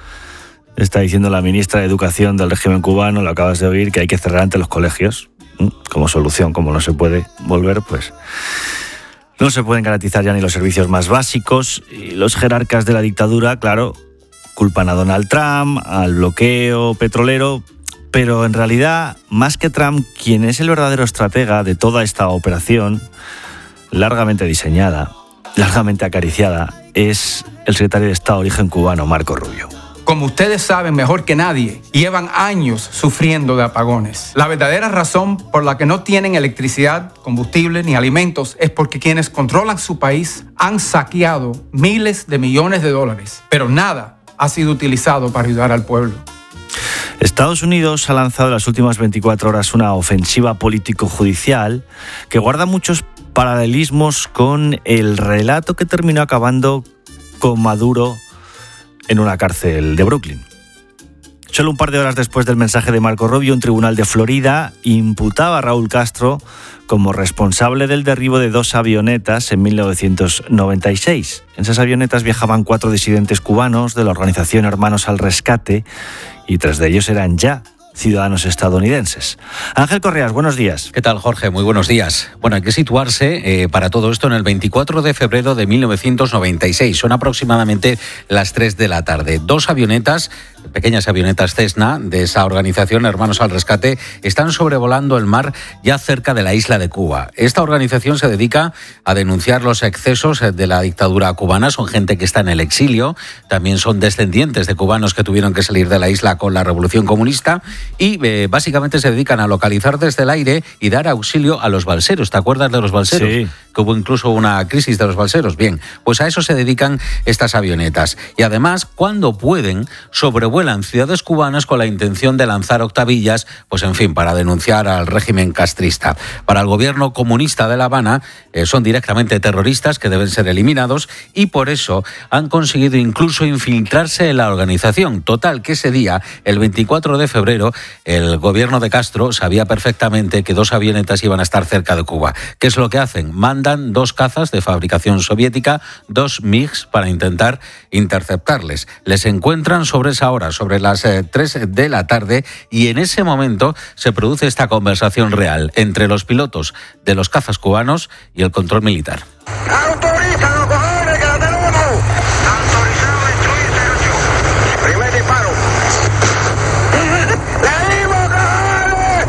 Speaker 1: Está diciendo la ministra de Educación del régimen cubano, lo acabas de oír, que hay que cerrar ante los colegios. Como solución, como no se puede volver, pues no se pueden garantizar ya ni los servicios más básicos, y los jerarcas de la dictadura, claro, culpan a Donald Trump, al bloqueo petrolero, pero en realidad, más que Trump, quien es el verdadero estratega de toda esta operación, largamente diseñada, largamente acariciada, es el secretario de Estado de origen cubano, Marco Rubio.
Speaker 10: Como ustedes saben mejor que nadie, llevan años sufriendo de apagones. La verdadera razón por la que no tienen electricidad, combustible ni alimentos es porque quienes controlan su país han saqueado miles de millones de dólares, pero nada ha sido utilizado para ayudar al pueblo.
Speaker 1: Estados Unidos ha lanzado en las últimas 24 horas una ofensiva político-judicial que guarda muchos paralelismos con el relato que terminó acabando con Maduro en una cárcel de Brooklyn. Solo un par de horas después del mensaje de Marco Rubio, un tribunal de Florida imputaba a Raúl Castro como responsable del derribo de 2 avionetas en 1996. En esas avionetas viajaban 4 disidentes cubanos de la organización Hermanos al Rescate y 3 de ellos eran ya ciudadanos estadounidenses. Ángel Correas, buenos días.
Speaker 11: ¿Qué tal, Jorge? Muy buenos días. Bueno, hay que situarse para todo esto en el 24 de febrero de 1996. Son aproximadamente las 3 de la tarde. 2 avionetas pequeñas avionetas Cessna de esa organización, Hermanos al Rescate, están sobrevolando el mar ya cerca de la isla de Cuba. Esta organización se dedica a denunciar los excesos de la dictadura cubana. Son gente que está en el exilio, también son descendientes de cubanos que tuvieron que salir de la isla con la revolución comunista y básicamente se dedican a localizar desde el aire y dar auxilio a los balseros. ¿Te acuerdas de los balseros?
Speaker 1: Sí.
Speaker 11: Que hubo incluso una crisis de los balseros. Bien, pues a eso se dedican estas avionetas. Y además, cuando pueden, sobrevuelan ciudades cubanas con la intención de lanzar octavillas, pues en fin, para denunciar al régimen castrista. Para el gobierno comunista de La Habana, son directamente terroristas que deben ser eliminados y por eso han conseguido incluso infiltrarse en la organización. Total, que ese día, el 24 de febrero, el gobierno de Castro sabía perfectamente que 2 avionetas iban a estar cerca de Cuba. ¿Qué es lo que hacen? Mandan 2 cazas de fabricación soviética, 2 MiGs, para intentar interceptarles. Les encuentran sobre esa hora, sobre las 3 de la tarde, y en ese momento se produce esta conversación real entre los pilotos de los cazas cubanos y el control militar.
Speaker 3: ¡Autorízalo, cojones, que la tenemos! Autorizado a destruir 08. Primer disparo. ¡Le dimos, cojones!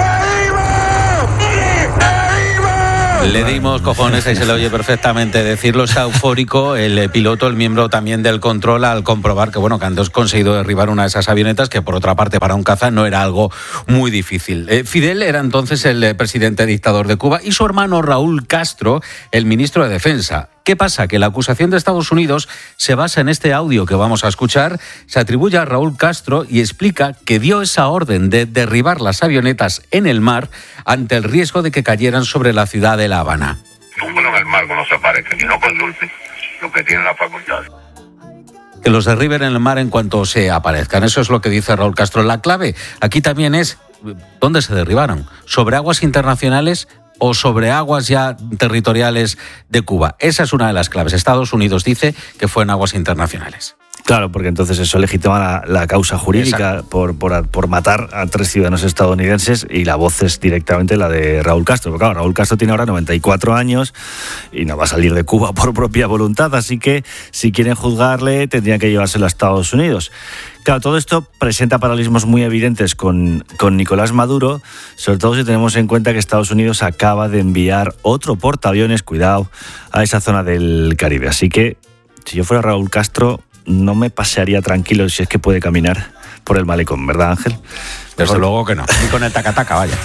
Speaker 11: Le dimos, cojones, ahí se le oye perfectamente decirlo. Está eufórico el piloto, el miembro también del control, al comprobar que, bueno, que han conseguido derribar una de esas avionetas, que por otra parte para un caza no era algo muy difícil. Fidel era entonces el presidente dictador de Cuba y su hermano Raúl Castro, el ministro de Defensa. ¿Qué pasa? Que la acusación de Estados Unidos se basa en este audio que vamos a escuchar. Se atribuye a Raúl Castro y explica que dio esa orden de derribar las avionetas en el mar ante el riesgo de que cayeran sobre la ciudad de La Habana.
Speaker 3: Bueno, en el mar cuando se aparezcan y no conducen lo que tienen la facultad.
Speaker 11: Que los derriben en el mar en cuanto se aparezcan. Eso es lo que dice Raúl Castro. La clave aquí también es ¿dónde se derribaron? ¿Sobre aguas internacionales o sobre aguas ya territoriales de Cuba? Esa es una de las claves. Estados Unidos dice que fue en aguas internacionales.
Speaker 1: Claro, porque entonces eso legitima la causa jurídica por matar a 3 ciudadanos estadounidenses, y la voz es directamente la de Raúl Castro. Porque claro, Raúl Castro tiene ahora 94 años y no va a salir de Cuba por propia voluntad, así que si quieren juzgarle tendrían que llevárselo a Estados Unidos. Claro, todo esto presenta paralelismos muy evidentes con Nicolás Maduro, sobre todo si tenemos en cuenta que Estados Unidos acaba de enviar otro portaaviones, cuidado, a esa zona del Caribe. Así que si yo fuera Raúl Castro, no me pasearía tranquilo si es que puede caminar por el malecón, ¿verdad, Ángel?
Speaker 11: Desde luego que no, ni con el tacataca, vaya.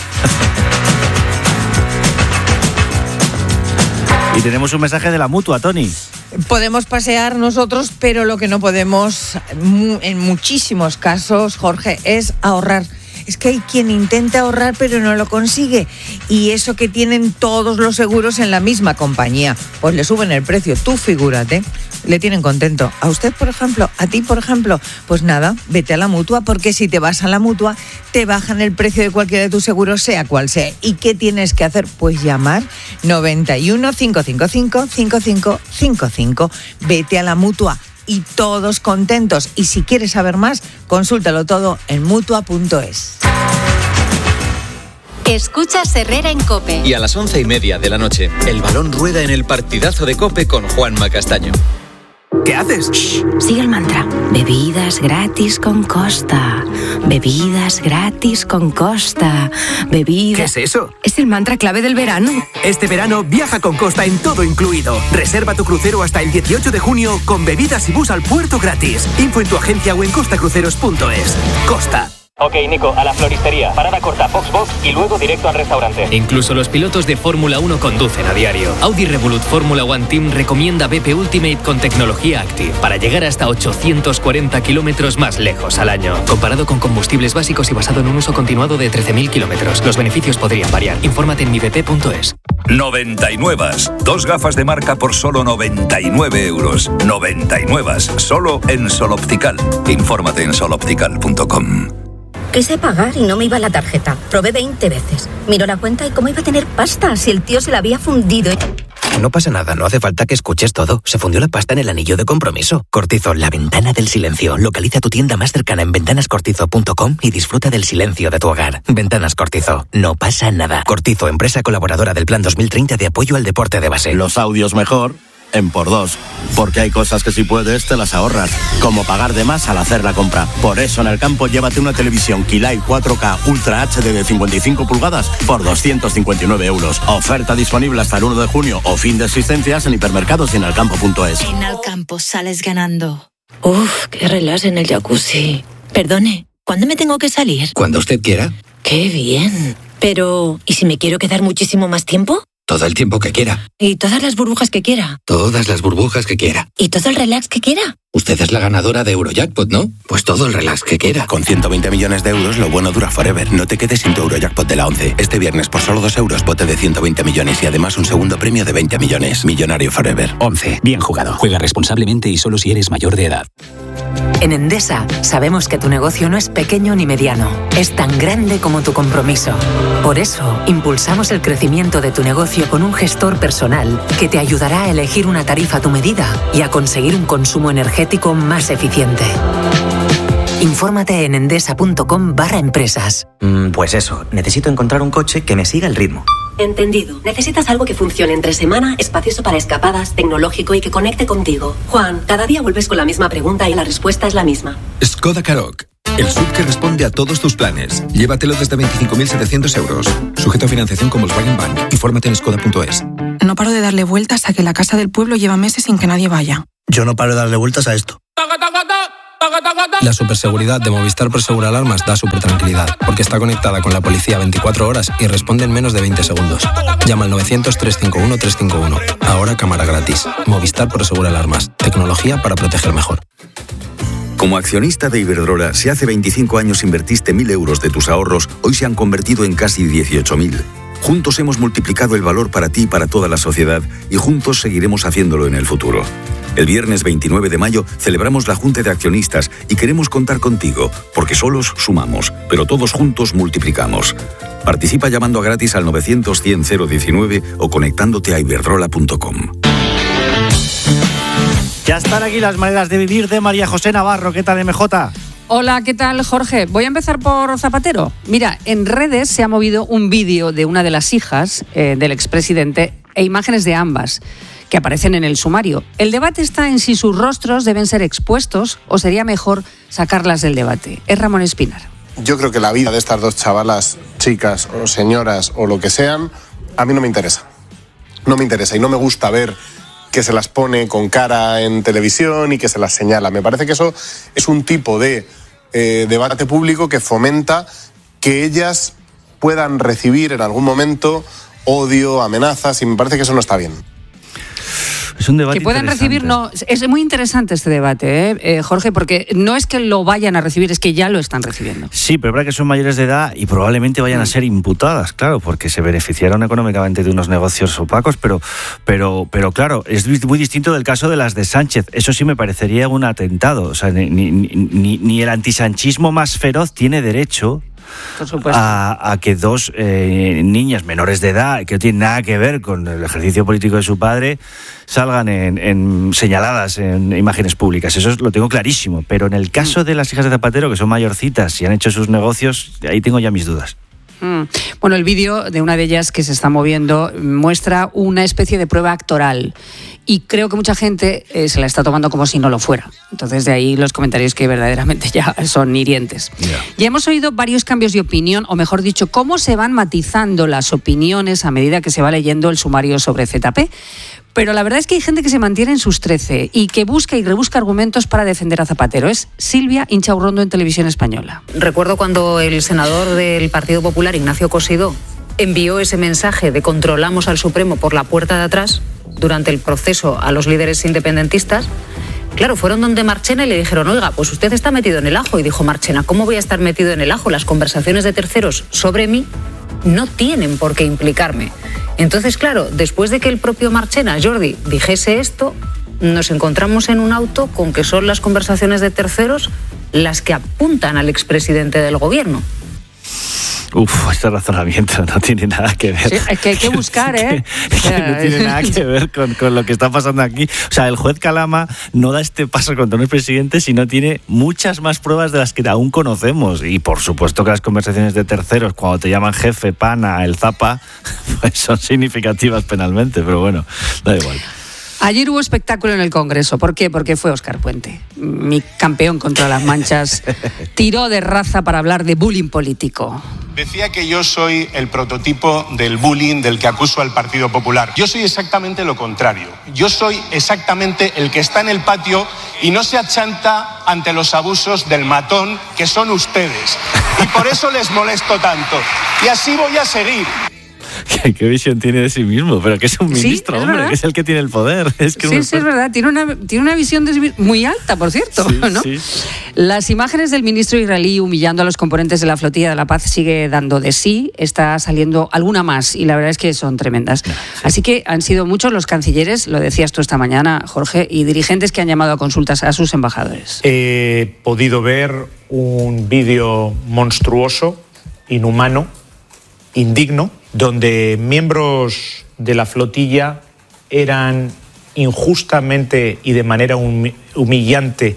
Speaker 1: Y tenemos un mensaje de la Mutua, Tony.
Speaker 9: Podemos pasear nosotros, pero lo que no podemos, en muchísimos casos, Jorge, es ahorrar. Es que hay quien intenta ahorrar pero no lo consigue, y eso que tienen todos los seguros en la misma compañía, pues le suben el precio. Tú figúrate, le tienen contento. A usted, por ejemplo, a ti, por ejemplo, pues nada, vete a la Mutua, porque si te vas a la Mutua te bajan el precio de cualquiera de tus seguros, sea cual sea. ¿Y qué tienes que hacer? Pues llamar 91 555 5555. Vete a la Mutua y todos contentos. Y si quieres saber más, consúltalo todo en Mutua.es.
Speaker 4: Escuchas Herrera en COPE.
Speaker 6: Y a las 11:30 de la noche, el balón rueda en el partidazo de COPE con Juanma Castaño.
Speaker 12: ¿Qué haces?
Speaker 26: Shh, sigue el mantra. Bebidas gratis con Costa. Bebidas gratis con Costa. Bebidas...
Speaker 12: ¿Qué es eso?
Speaker 26: Es el mantra clave del verano.
Speaker 12: Este verano viaja con Costa en todo incluido. Reserva tu crucero hasta el 18 de junio con bebidas y bus al puerto gratis. Info en tu agencia o en costacruceros.es. Costa.
Speaker 13: Ok, Nico, a la floristería. Parada corta, Foxbox y luego directo al restaurante.
Speaker 14: Incluso los pilotos de Fórmula 1 conducen a diario. Audi Revolut Fórmula One Team recomienda BP Ultimate con tecnología Active para llegar hasta 840 kilómetros más lejos al año. Comparado con combustibles básicos y basado en un uso continuado de 13.000 kilómetros. Los beneficios podrían variar. Infórmate en mibp.es.
Speaker 15: 99. 2 gafas de marca por solo 99 euros. 99. Solo en Sol Optical. Infórmate en soloptical.com.
Speaker 16: Quise pagar y no me iba la tarjeta. Probé 20 veces. Miró la cuenta y cómo iba a tener pasta si el tío se la había fundido.
Speaker 12: No pasa nada, no hace falta que escuches todo. Se fundió la pasta en el anillo de compromiso. Cortizo, la ventana del silencio. Localiza tu tienda más cercana en ventanascortizo.com y disfruta del silencio de tu hogar. Ventanas Cortizo. No pasa nada. Cortizo, empresa colaboradora del Plan 2030 de apoyo al deporte de base.
Speaker 17: Los audios mejor
Speaker 7: en por 2. Porque hay cosas que si puedes te las ahorras, como pagar de más al hacer la compra. Por eso en El Campo llévate una televisión Kilai 4K Ultra HD de 55 pulgadas por 259 euros. Oferta disponible hasta el 1 de junio o fin de existencias en hipermercados y en elcampo.es.
Speaker 17: En El Campo sales ganando. Uf, qué relax en el jacuzzi. Perdone, ¿cuándo me tengo que salir?
Speaker 18: Cuando usted quiera.
Speaker 17: Qué bien. Pero, ¿y si me quiero quedar muchísimo más tiempo?
Speaker 18: Todo el tiempo que quiera.
Speaker 17: ¿Y todas las burbujas que quiera?
Speaker 18: Todas las burbujas que quiera.
Speaker 17: ¿Y todo el relax que quiera?
Speaker 18: Usted es la ganadora de Eurojackpot, ¿no? Pues todo el relax que quiera.
Speaker 7: Con 120 millones de euros, lo bueno dura forever. No te quedes sin tu Eurojackpot de la 11. Este viernes, por solo 2 euros, bote de 120 millones y además un segundo premio de 20 millones. Millonario forever.
Speaker 19: 11. Bien jugado. Juega responsablemente y solo si eres mayor de edad.
Speaker 26: En Endesa sabemos que tu negocio no es pequeño ni mediano, es tan grande como tu compromiso. Por eso, impulsamos el crecimiento de tu negocio con un gestor personal que te ayudará a elegir una tarifa a tu medida y a conseguir un consumo energético más eficiente. Infórmate en endesa.com/empresas.
Speaker 12: Pues eso, necesito encontrar un coche que me siga el ritmo.
Speaker 20: Entendido. Necesitas algo que funcione entre semana, espacioso para escapadas, tecnológico y que conecte contigo. Juan, cada día vuelves con la misma pregunta y la respuesta es la misma.
Speaker 21: Skoda Karoq. El SUV que responde a todos tus planes. Llévatelo desde 25.700 euros. Sujeto a financiación con Volkswagen Bank. Infórmate en skoda.es.
Speaker 22: No paro de darle vueltas a que la casa del pueblo lleva meses sin que nadie vaya.
Speaker 23: Yo no paro de darle vueltas a esto.
Speaker 24: La superseguridad de Movistar Prosegur Alarmas da súper tranquilidad, porque está conectada con la policía 24 horas y responde en menos de 20 segundos. Llama al 900-351-351. Ahora cámara gratis. Movistar Prosegur Alarmas. Tecnología para proteger mejor.
Speaker 25: Como accionista de Iberdrola, si hace 25 años invertiste 1.000 euros de tus ahorros, hoy se han convertido en casi 18.000. Juntos hemos multiplicado el valor para ti y para toda la sociedad y juntos seguiremos haciéndolo en el futuro. El viernes 29 de mayo celebramos la Junta de Accionistas y queremos contar contigo, porque solos sumamos, pero todos juntos multiplicamos. Participa llamando a gratis al 900-100-019 o conectándote a iberdrola.com.
Speaker 1: Ya están aquí las maneras de vivir de María José Navarro. ¿Qué tal, MJ?
Speaker 27: Hola, ¿qué tal, Jorge? Voy a empezar por Zapatero. Mira, en redes se ha movido un vídeo de una de las hijas del expresidente e imágenes de ambas que aparecen en el sumario. El debate está en si sus rostros deben ser expuestos o sería mejor sacarlas del debate. Es Ramón Espinar.
Speaker 28: Yo creo que la vida de estas dos chavalas, chicas o señoras o lo que sean, a mí no me interesa. No me interesa y no me gusta ver que se las pone con cara en televisión y que se las señala. Me parece que eso es un tipo de debate público que fomenta que ellas puedan recibir en algún momento odio, amenazas, y me parece que eso no está bien.
Speaker 1: Es un debate
Speaker 27: que puedan recibir, no, es muy interesante este debate, Jorge, porque no es que lo vayan a recibir, es que ya lo están recibiendo.
Speaker 1: Sí, pero es verdad que son mayores de edad y probablemente vayan a ser imputadas, claro, porque se beneficiaron económicamente de unos negocios opacos, pero claro, es muy distinto del caso de las de Sánchez. Eso sí me parecería un atentado. O sea, ni el antisanchismo más feroz tiene derecho a que dos niñas menores de edad, que no tienen nada que ver con el ejercicio político de su padre, salgan en señaladas en imágenes públicas. Eso lo tengo clarísimo. Pero en el caso de las hijas de Zapatero, que son mayorcitas y han hecho sus negocios, ahí tengo ya mis dudas.
Speaker 27: Bueno, el vídeo de una de ellas que se está moviendo muestra una especie de prueba actoral y creo que mucha gente se la está tomando como si no lo fuera. Entonces de ahí los comentarios que verdaderamente ya son hirientes. Ya hemos oído varios cambios de opinión, o mejor dicho, cómo se van matizando las opiniones a medida que se va leyendo el sumario sobre ZP. Pero la verdad es que hay gente que se mantiene en sus 13 y que busca y rebusca argumentos para defender a Zapatero. Es Silvia Inchaurrondo en Televisión Española.
Speaker 29: Recuerdo cuando el senador del Partido Popular, Ignacio Cosidó, envió ese mensaje de controlamos al Supremo por la puerta de atrás durante el proceso a los líderes independentistas. Claro, fueron donde Marchena y le dijeron, oiga, pues usted está metido en el ajo. Y dijo Marchena, ¿cómo voy a estar metido en el ajo? Las conversaciones de terceros sobre mí no tienen por qué implicarme. Entonces, claro, después de que el propio Marchena, Jordi, dijese esto, nos encontramos en un auto con que son las conversaciones de terceros las que apuntan al expresidente del gobierno.
Speaker 1: Este razonamiento no tiene nada que ver.
Speaker 27: Sí, es que hay que buscar, ¿eh?
Speaker 1: que no tiene nada que ver con lo que está pasando aquí. O sea, el juez Calama no da este paso contra un expresidente si no tiene muchas más pruebas de las que aún conocemos. Y por supuesto que las conversaciones de terceros, cuando te llaman jefe, pana, el zapa, pues son significativas penalmente, pero bueno, da igual.
Speaker 27: Ayer hubo espectáculo en el Congreso. ¿Por qué? Porque fue Óscar Puente, mi campeón contra las manchas. Tiró de raza para hablar de bullying político.
Speaker 2: Decía que yo soy el prototipo del bullying del que acuso al Partido Popular. Yo soy exactamente lo contrario. Yo soy exactamente el que está en el patio y no se achanta ante los abusos del matón que son ustedes. Y por eso les molesto tanto. Y así voy a seguir.
Speaker 1: ¿Qué visión tiene de sí mismo? Pero que es un ministro,
Speaker 27: sí,
Speaker 1: hombre,
Speaker 27: verdad.
Speaker 1: que es el que tiene el poder. Es
Speaker 27: verdad. Tiene una visión de sí mismo muy alta, por cierto,
Speaker 1: sí,
Speaker 27: ¿no?
Speaker 1: Sí.
Speaker 27: Las imágenes del ministro israelí humillando a los componentes de la Flotilla de la Paz sigue dando de sí. Está saliendo alguna más y la verdad es que son tremendas. Sí. Así que han sido muchos los cancilleres, lo decías tú esta mañana, Jorge, y dirigentes que han llamado a consultas a sus embajadores.
Speaker 3: He podido ver un vídeo monstruoso, inhumano, indigno, donde miembros de la flotilla eran injustamente y de manera humillante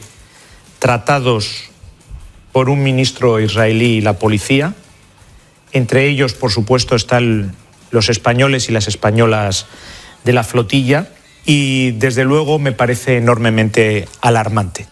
Speaker 3: tratados por un ministro israelí y la policía. Entre ellos, por supuesto, están los españoles y las españolas de la flotilla y, desde luego, me parece enormemente alarmante.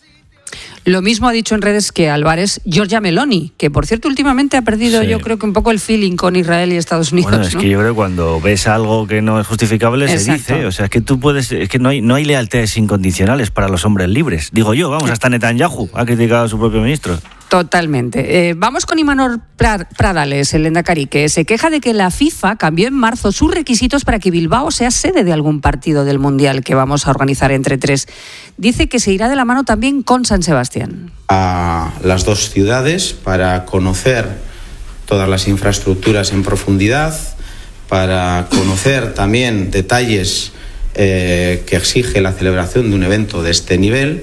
Speaker 27: Lo mismo ha dicho en redes que Álvarez Giorgia Meloni, que por cierto últimamente ha perdido yo creo que un poco el feeling con Israel y Estados Unidos.
Speaker 1: Bueno, es que yo creo que cuando ves algo que no es justificable se dice. O sea, es que tú puedes, es que no hay lealtades incondicionales para los hombres libres. Digo yo, vamos, hasta Netanyahu ha criticado a su propio ministro.
Speaker 27: Totalmente. Vamos con Imanol Pradales, el lehendakari, que se queja de que la FIFA cambió en marzo sus requisitos para que Bilbao sea sede de algún partido del Mundial que vamos a organizar entre tres. Dice que se irá de la mano también con San Sebastián.
Speaker 4: A las dos ciudades para conocer todas las infraestructuras en profundidad, para conocer también detalles que exige la celebración de un evento de este nivel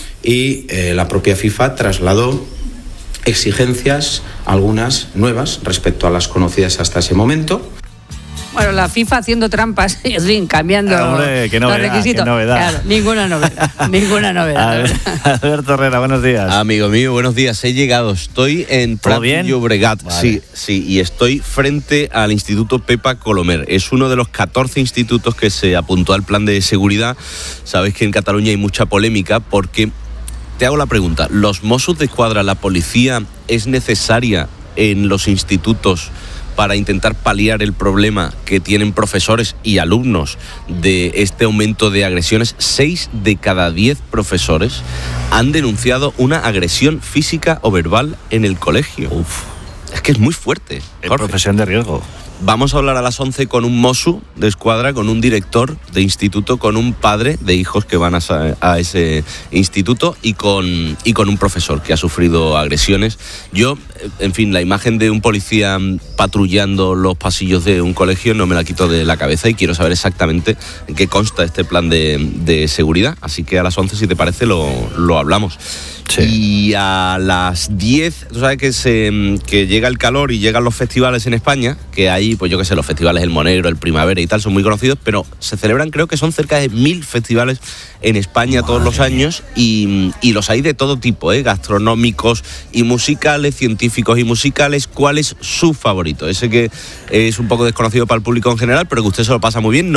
Speaker 4: y la propia FIFA trasladó exigencias, algunas nuevas respecto a las conocidas hasta ese momento.
Speaker 27: Bueno, la FIFA haciendo trampas, en fin, cambiando los requisitos.
Speaker 1: Qué novedad.
Speaker 27: Claro, ninguna novedad.
Speaker 1: Alberto Herrera, buenos días.
Speaker 5: Amigo mío, buenos días. He llegado, estoy en Prat de Llobregat. Vale. Sí, y estoy frente al Instituto Pepa Colomer. Es uno de los 14 institutos que se apuntó al plan de seguridad. Sabes que en Cataluña hay mucha polémica porque... Te hago la pregunta, ¿los Mossos d'Esquadra, la policía, es necesaria en los institutos para intentar paliar el problema que tienen profesores y alumnos de este aumento de agresiones? 6 de cada 10 profesores han denunciado una agresión física o verbal en el colegio. Es que es muy fuerte, Jorge.
Speaker 1: Profesión de riesgo.
Speaker 5: Vamos a hablar a las 11 con un Mosso d'Esquadra, con un director de instituto, con un padre de hijos que van a ese instituto y con un profesor que ha sufrido agresiones. Yo, en fin, la imagen de un policía patrullando los pasillos de un colegio no me la quito de la cabeza y quiero saber exactamente en qué consta este plan de seguridad. Así que a las 11, si te parece, lo hablamos. Sí. Y a las 10, tú sabes que llega el calor y llegan los festivales en España, que hay, pues yo qué sé, los festivales El Monegro, el Primavera y tal, son muy conocidos, pero se celebran, creo que son cerca de 1000 festivales en España todos los años y los hay de todo tipo, gastronómicos y musicales, científicos y musicales. ¿Cuál es su favorito? Ese que es un poco desconocido para el público en general, pero que usted se lo pasa muy bien.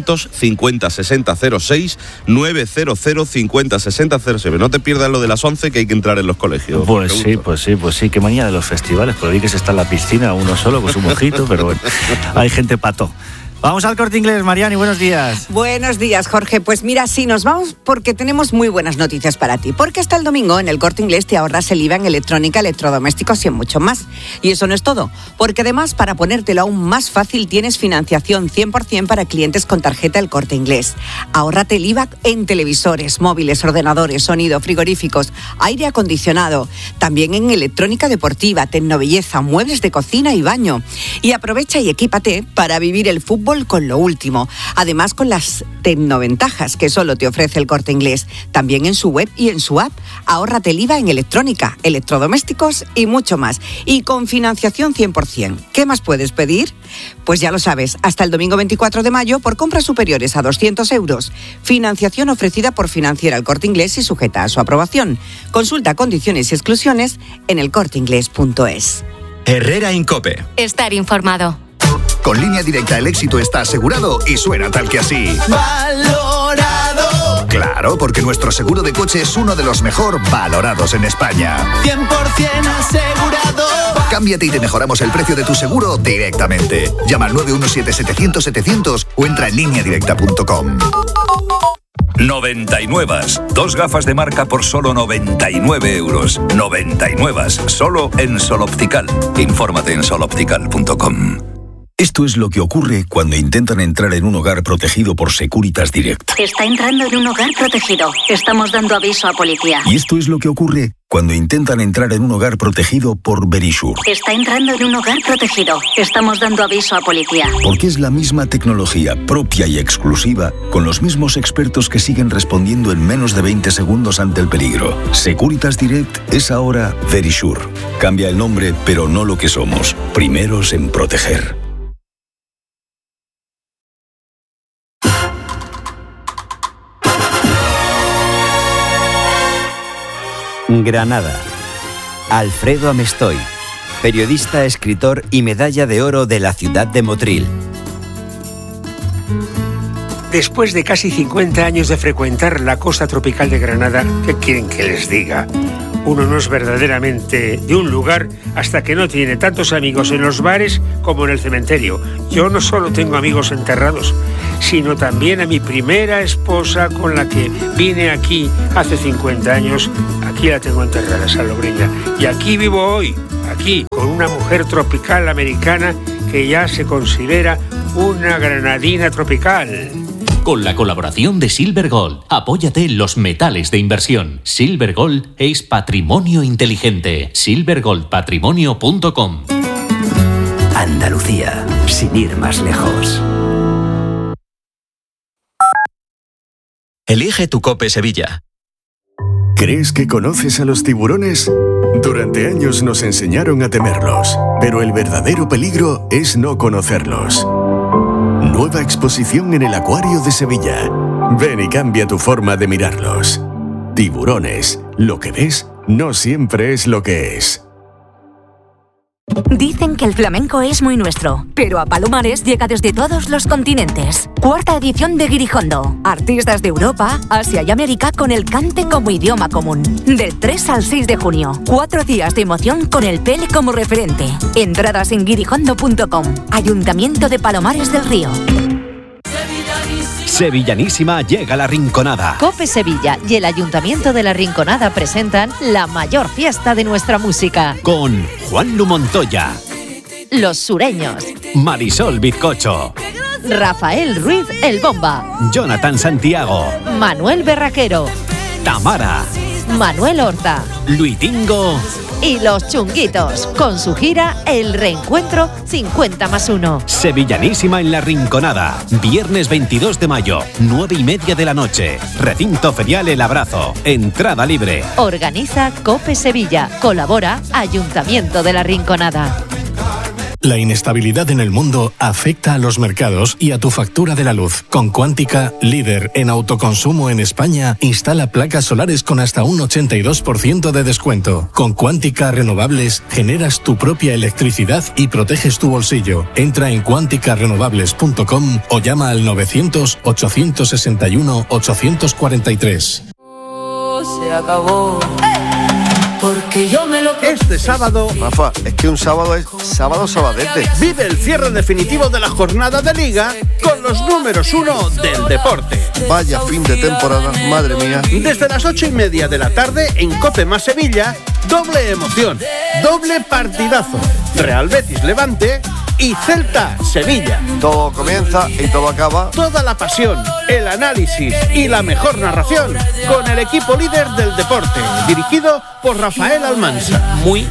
Speaker 5: 950-6006, 900-50-6007. No te pierdas lo de las 11, que hay que entrar en los colegios.
Speaker 1: Pues sí, qué manía de los festivales, pero vi que se está en la piscina uno solo con su mojito, pero bueno, hay gente pato. Vamos al Corte Inglés, Mariani, buenos días.
Speaker 6: Buenos días, Jorge. Pues mira, sí, nos vamos porque tenemos muy buenas noticias para ti. Porque hasta el domingo en el Corte Inglés te ahorras el IVA en electrónica, electrodomésticos y en mucho más. Y eso no es todo, porque además, para ponértelo aún más fácil, tienes financiación 100% para clientes con tarjeta El Corte Inglés. Ahórrate el IVA en televisores, móviles, ordenadores, sonido, frigoríficos, aire acondicionado, también en electrónica deportiva, tecnobelleza, muebles de cocina y baño. Y aprovecha y equípate para vivir el fútbol con lo último. Además, con las tecnoventajas que solo te ofrece El Corte Inglés. También en su web y en su app. Ahórrate el IVA en electrónica, electrodomésticos y mucho más. Y con financiación 100%. ¿Qué más puedes pedir? Pues ya lo sabes, hasta el domingo 24 de mayo por compras superiores a 200 euros. Financiación ofrecida por Financiera El Corte Inglés y sujeta a su aprobación. Consulta condiciones y exclusiones en elcorteinglés.es.
Speaker 8: Herrera Incope.
Speaker 9: Estar informado.
Speaker 8: Con Línea Directa el éxito está asegurado y suena tal que así.
Speaker 10: Valor
Speaker 8: Claro, porque nuestro seguro de coche es uno de los mejor valorados en España.
Speaker 9: 100% asegurado.
Speaker 8: Cámbiate y te mejoramos el precio de tu seguro directamente. Llama al 917-700-700 o entra en lineadirecta.com.
Speaker 10: 99. 2 gafas de marca por solo 99 euros. 99. Solo en Sol Optical. Infórmate en soloptical.com.
Speaker 25: Esto es lo que ocurre cuando intentan entrar en un hogar protegido por Securitas Direct.
Speaker 11: Está entrando en un hogar protegido. Estamos dando aviso a policía.
Speaker 25: Y esto es lo que ocurre cuando intentan entrar en un hogar protegido por Verisure.
Speaker 11: Está entrando en un hogar protegido. Estamos dando aviso a policía.
Speaker 25: Porque es la misma tecnología propia y exclusiva, con los mismos expertos que siguen respondiendo en menos de 20 segundos ante el peligro. Securitas Direct es ahora Verisure. Cambia el nombre, pero no lo que somos. Primeros en proteger.
Speaker 13: Granada. Alfredo Amestoy, periodista, escritor y medalla de oro de la ciudad de Motril.
Speaker 14: Después de casi 50 años de frecuentar la costa tropical de Granada, ¿qué quieren que les diga? Uno no es verdaderamente de un lugar hasta que no tiene tantos amigos en los bares como en el cementerio. Yo no solo tengo amigos enterrados, sino también a mi primera esposa con la que vine aquí hace 50 años. Aquí la tengo enterrada, Salobreña. Y aquí vivo hoy, aquí, con una mujer tropical americana que ya se considera una granadina tropical.
Speaker 15: Con la colaboración de Silver Gold, apóyate en los metales de inversión. Silver Gold es patrimonio inteligente. silvergoldpatrimonio.com.
Speaker 12: Andalucía, sin ir más lejos.
Speaker 16: Elige tu COPE Sevilla.
Speaker 17: ¿Crees que conoces a los tiburones? Durante años nos enseñaron a temerlos, pero el verdadero peligro es no conocerlos. Nueva exposición en el Acuario de Sevilla. Ven y cambia tu forma de mirarlos. Tiburones. Lo que ves no siempre es lo que es.
Speaker 30: Dicen que el flamenco es muy nuestro, pero a Palomares llega desde todos los continentes. 4ª edición de Guirijondo. Artistas de Europa, Asia y América con el cante como idioma común. Del 3 al 6 de junio. 4 días de emoción con el Pele como referente. Entradas en guirijondo.com. Ayuntamiento de Palomares del Río.
Speaker 31: Sevillanísima llega a La Rinconada.
Speaker 32: COPE Sevilla y el Ayuntamiento de La Rinconada presentan la mayor fiesta de nuestra música.
Speaker 31: Con Juan Lu Montoya,
Speaker 32: Los Sureños,
Speaker 31: Marisol Bizcocho,
Speaker 32: Rafael Ruiz El Bomba,
Speaker 31: Jonathan Santiago,
Speaker 32: Manuel Berraquero,
Speaker 31: Tamara,
Speaker 32: Manuel Horta,
Speaker 31: Luitingo
Speaker 32: y Los Chunguitos, con su gira El Reencuentro 50+1.
Speaker 31: Sevillanísima en La Rinconada. Viernes 22 de mayo, 9:30 de la noche. Recinto ferial El Abrazo. Entrada libre.
Speaker 32: Organiza COPE Sevilla. Colabora Ayuntamiento de La Rinconada.
Speaker 33: La inestabilidad en el mundo afecta a los mercados y a tu factura de la luz. Con Quántica, líder en autoconsumo en España, instala placas solares con hasta un 82% de descuento. Con Quántica Renovables generas tu propia electricidad y proteges tu bolsillo. Entra en quanticarenovables.com o llama al 900-861-843.
Speaker 34: Se acabó. Porque yo me lo...
Speaker 35: Este sábado...
Speaker 36: Rafa, es que un sábado es sábado sabadete.
Speaker 35: Vive el cierre definitivo de la jornada de Liga con los números 1 del deporte.
Speaker 36: Vaya fin de temporada, madre mía.
Speaker 35: Desde las 8:30 de la tarde en COPE más Sevilla, doble emoción, doble partidazo. Real Betis Levante y Celta Sevilla.
Speaker 36: Todo comienza y todo acaba.
Speaker 35: Toda la pasión, el análisis y la mejor narración con el equipo líder del deporte, dirigido por Rafael Almansa.
Speaker 3: Muy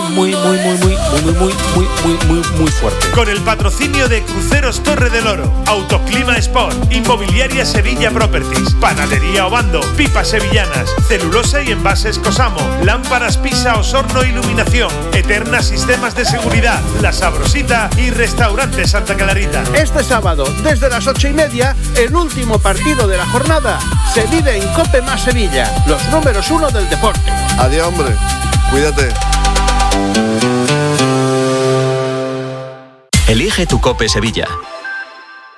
Speaker 3: fuerte.
Speaker 37: Con el patrocinio de Cruceros Torre del Oro, Autoclima Sport, Inmobiliaria Sevilla Properties, Panadería Obando, Pipas Sevillanas, Celulosa y Envases Cosamo, Lámparas Pisa Osorno Iluminación, Eterna Sistemas de Seguridad, La Sabrosita y Restaurante Santa Clarita.
Speaker 35: Este sábado, desde las 8:30, el último partido de la jornada se vive en COPE más Sevilla, los números 1 del deporte.
Speaker 36: Adiós, hombre. Cuídate.
Speaker 16: Elige tu COPE Sevilla.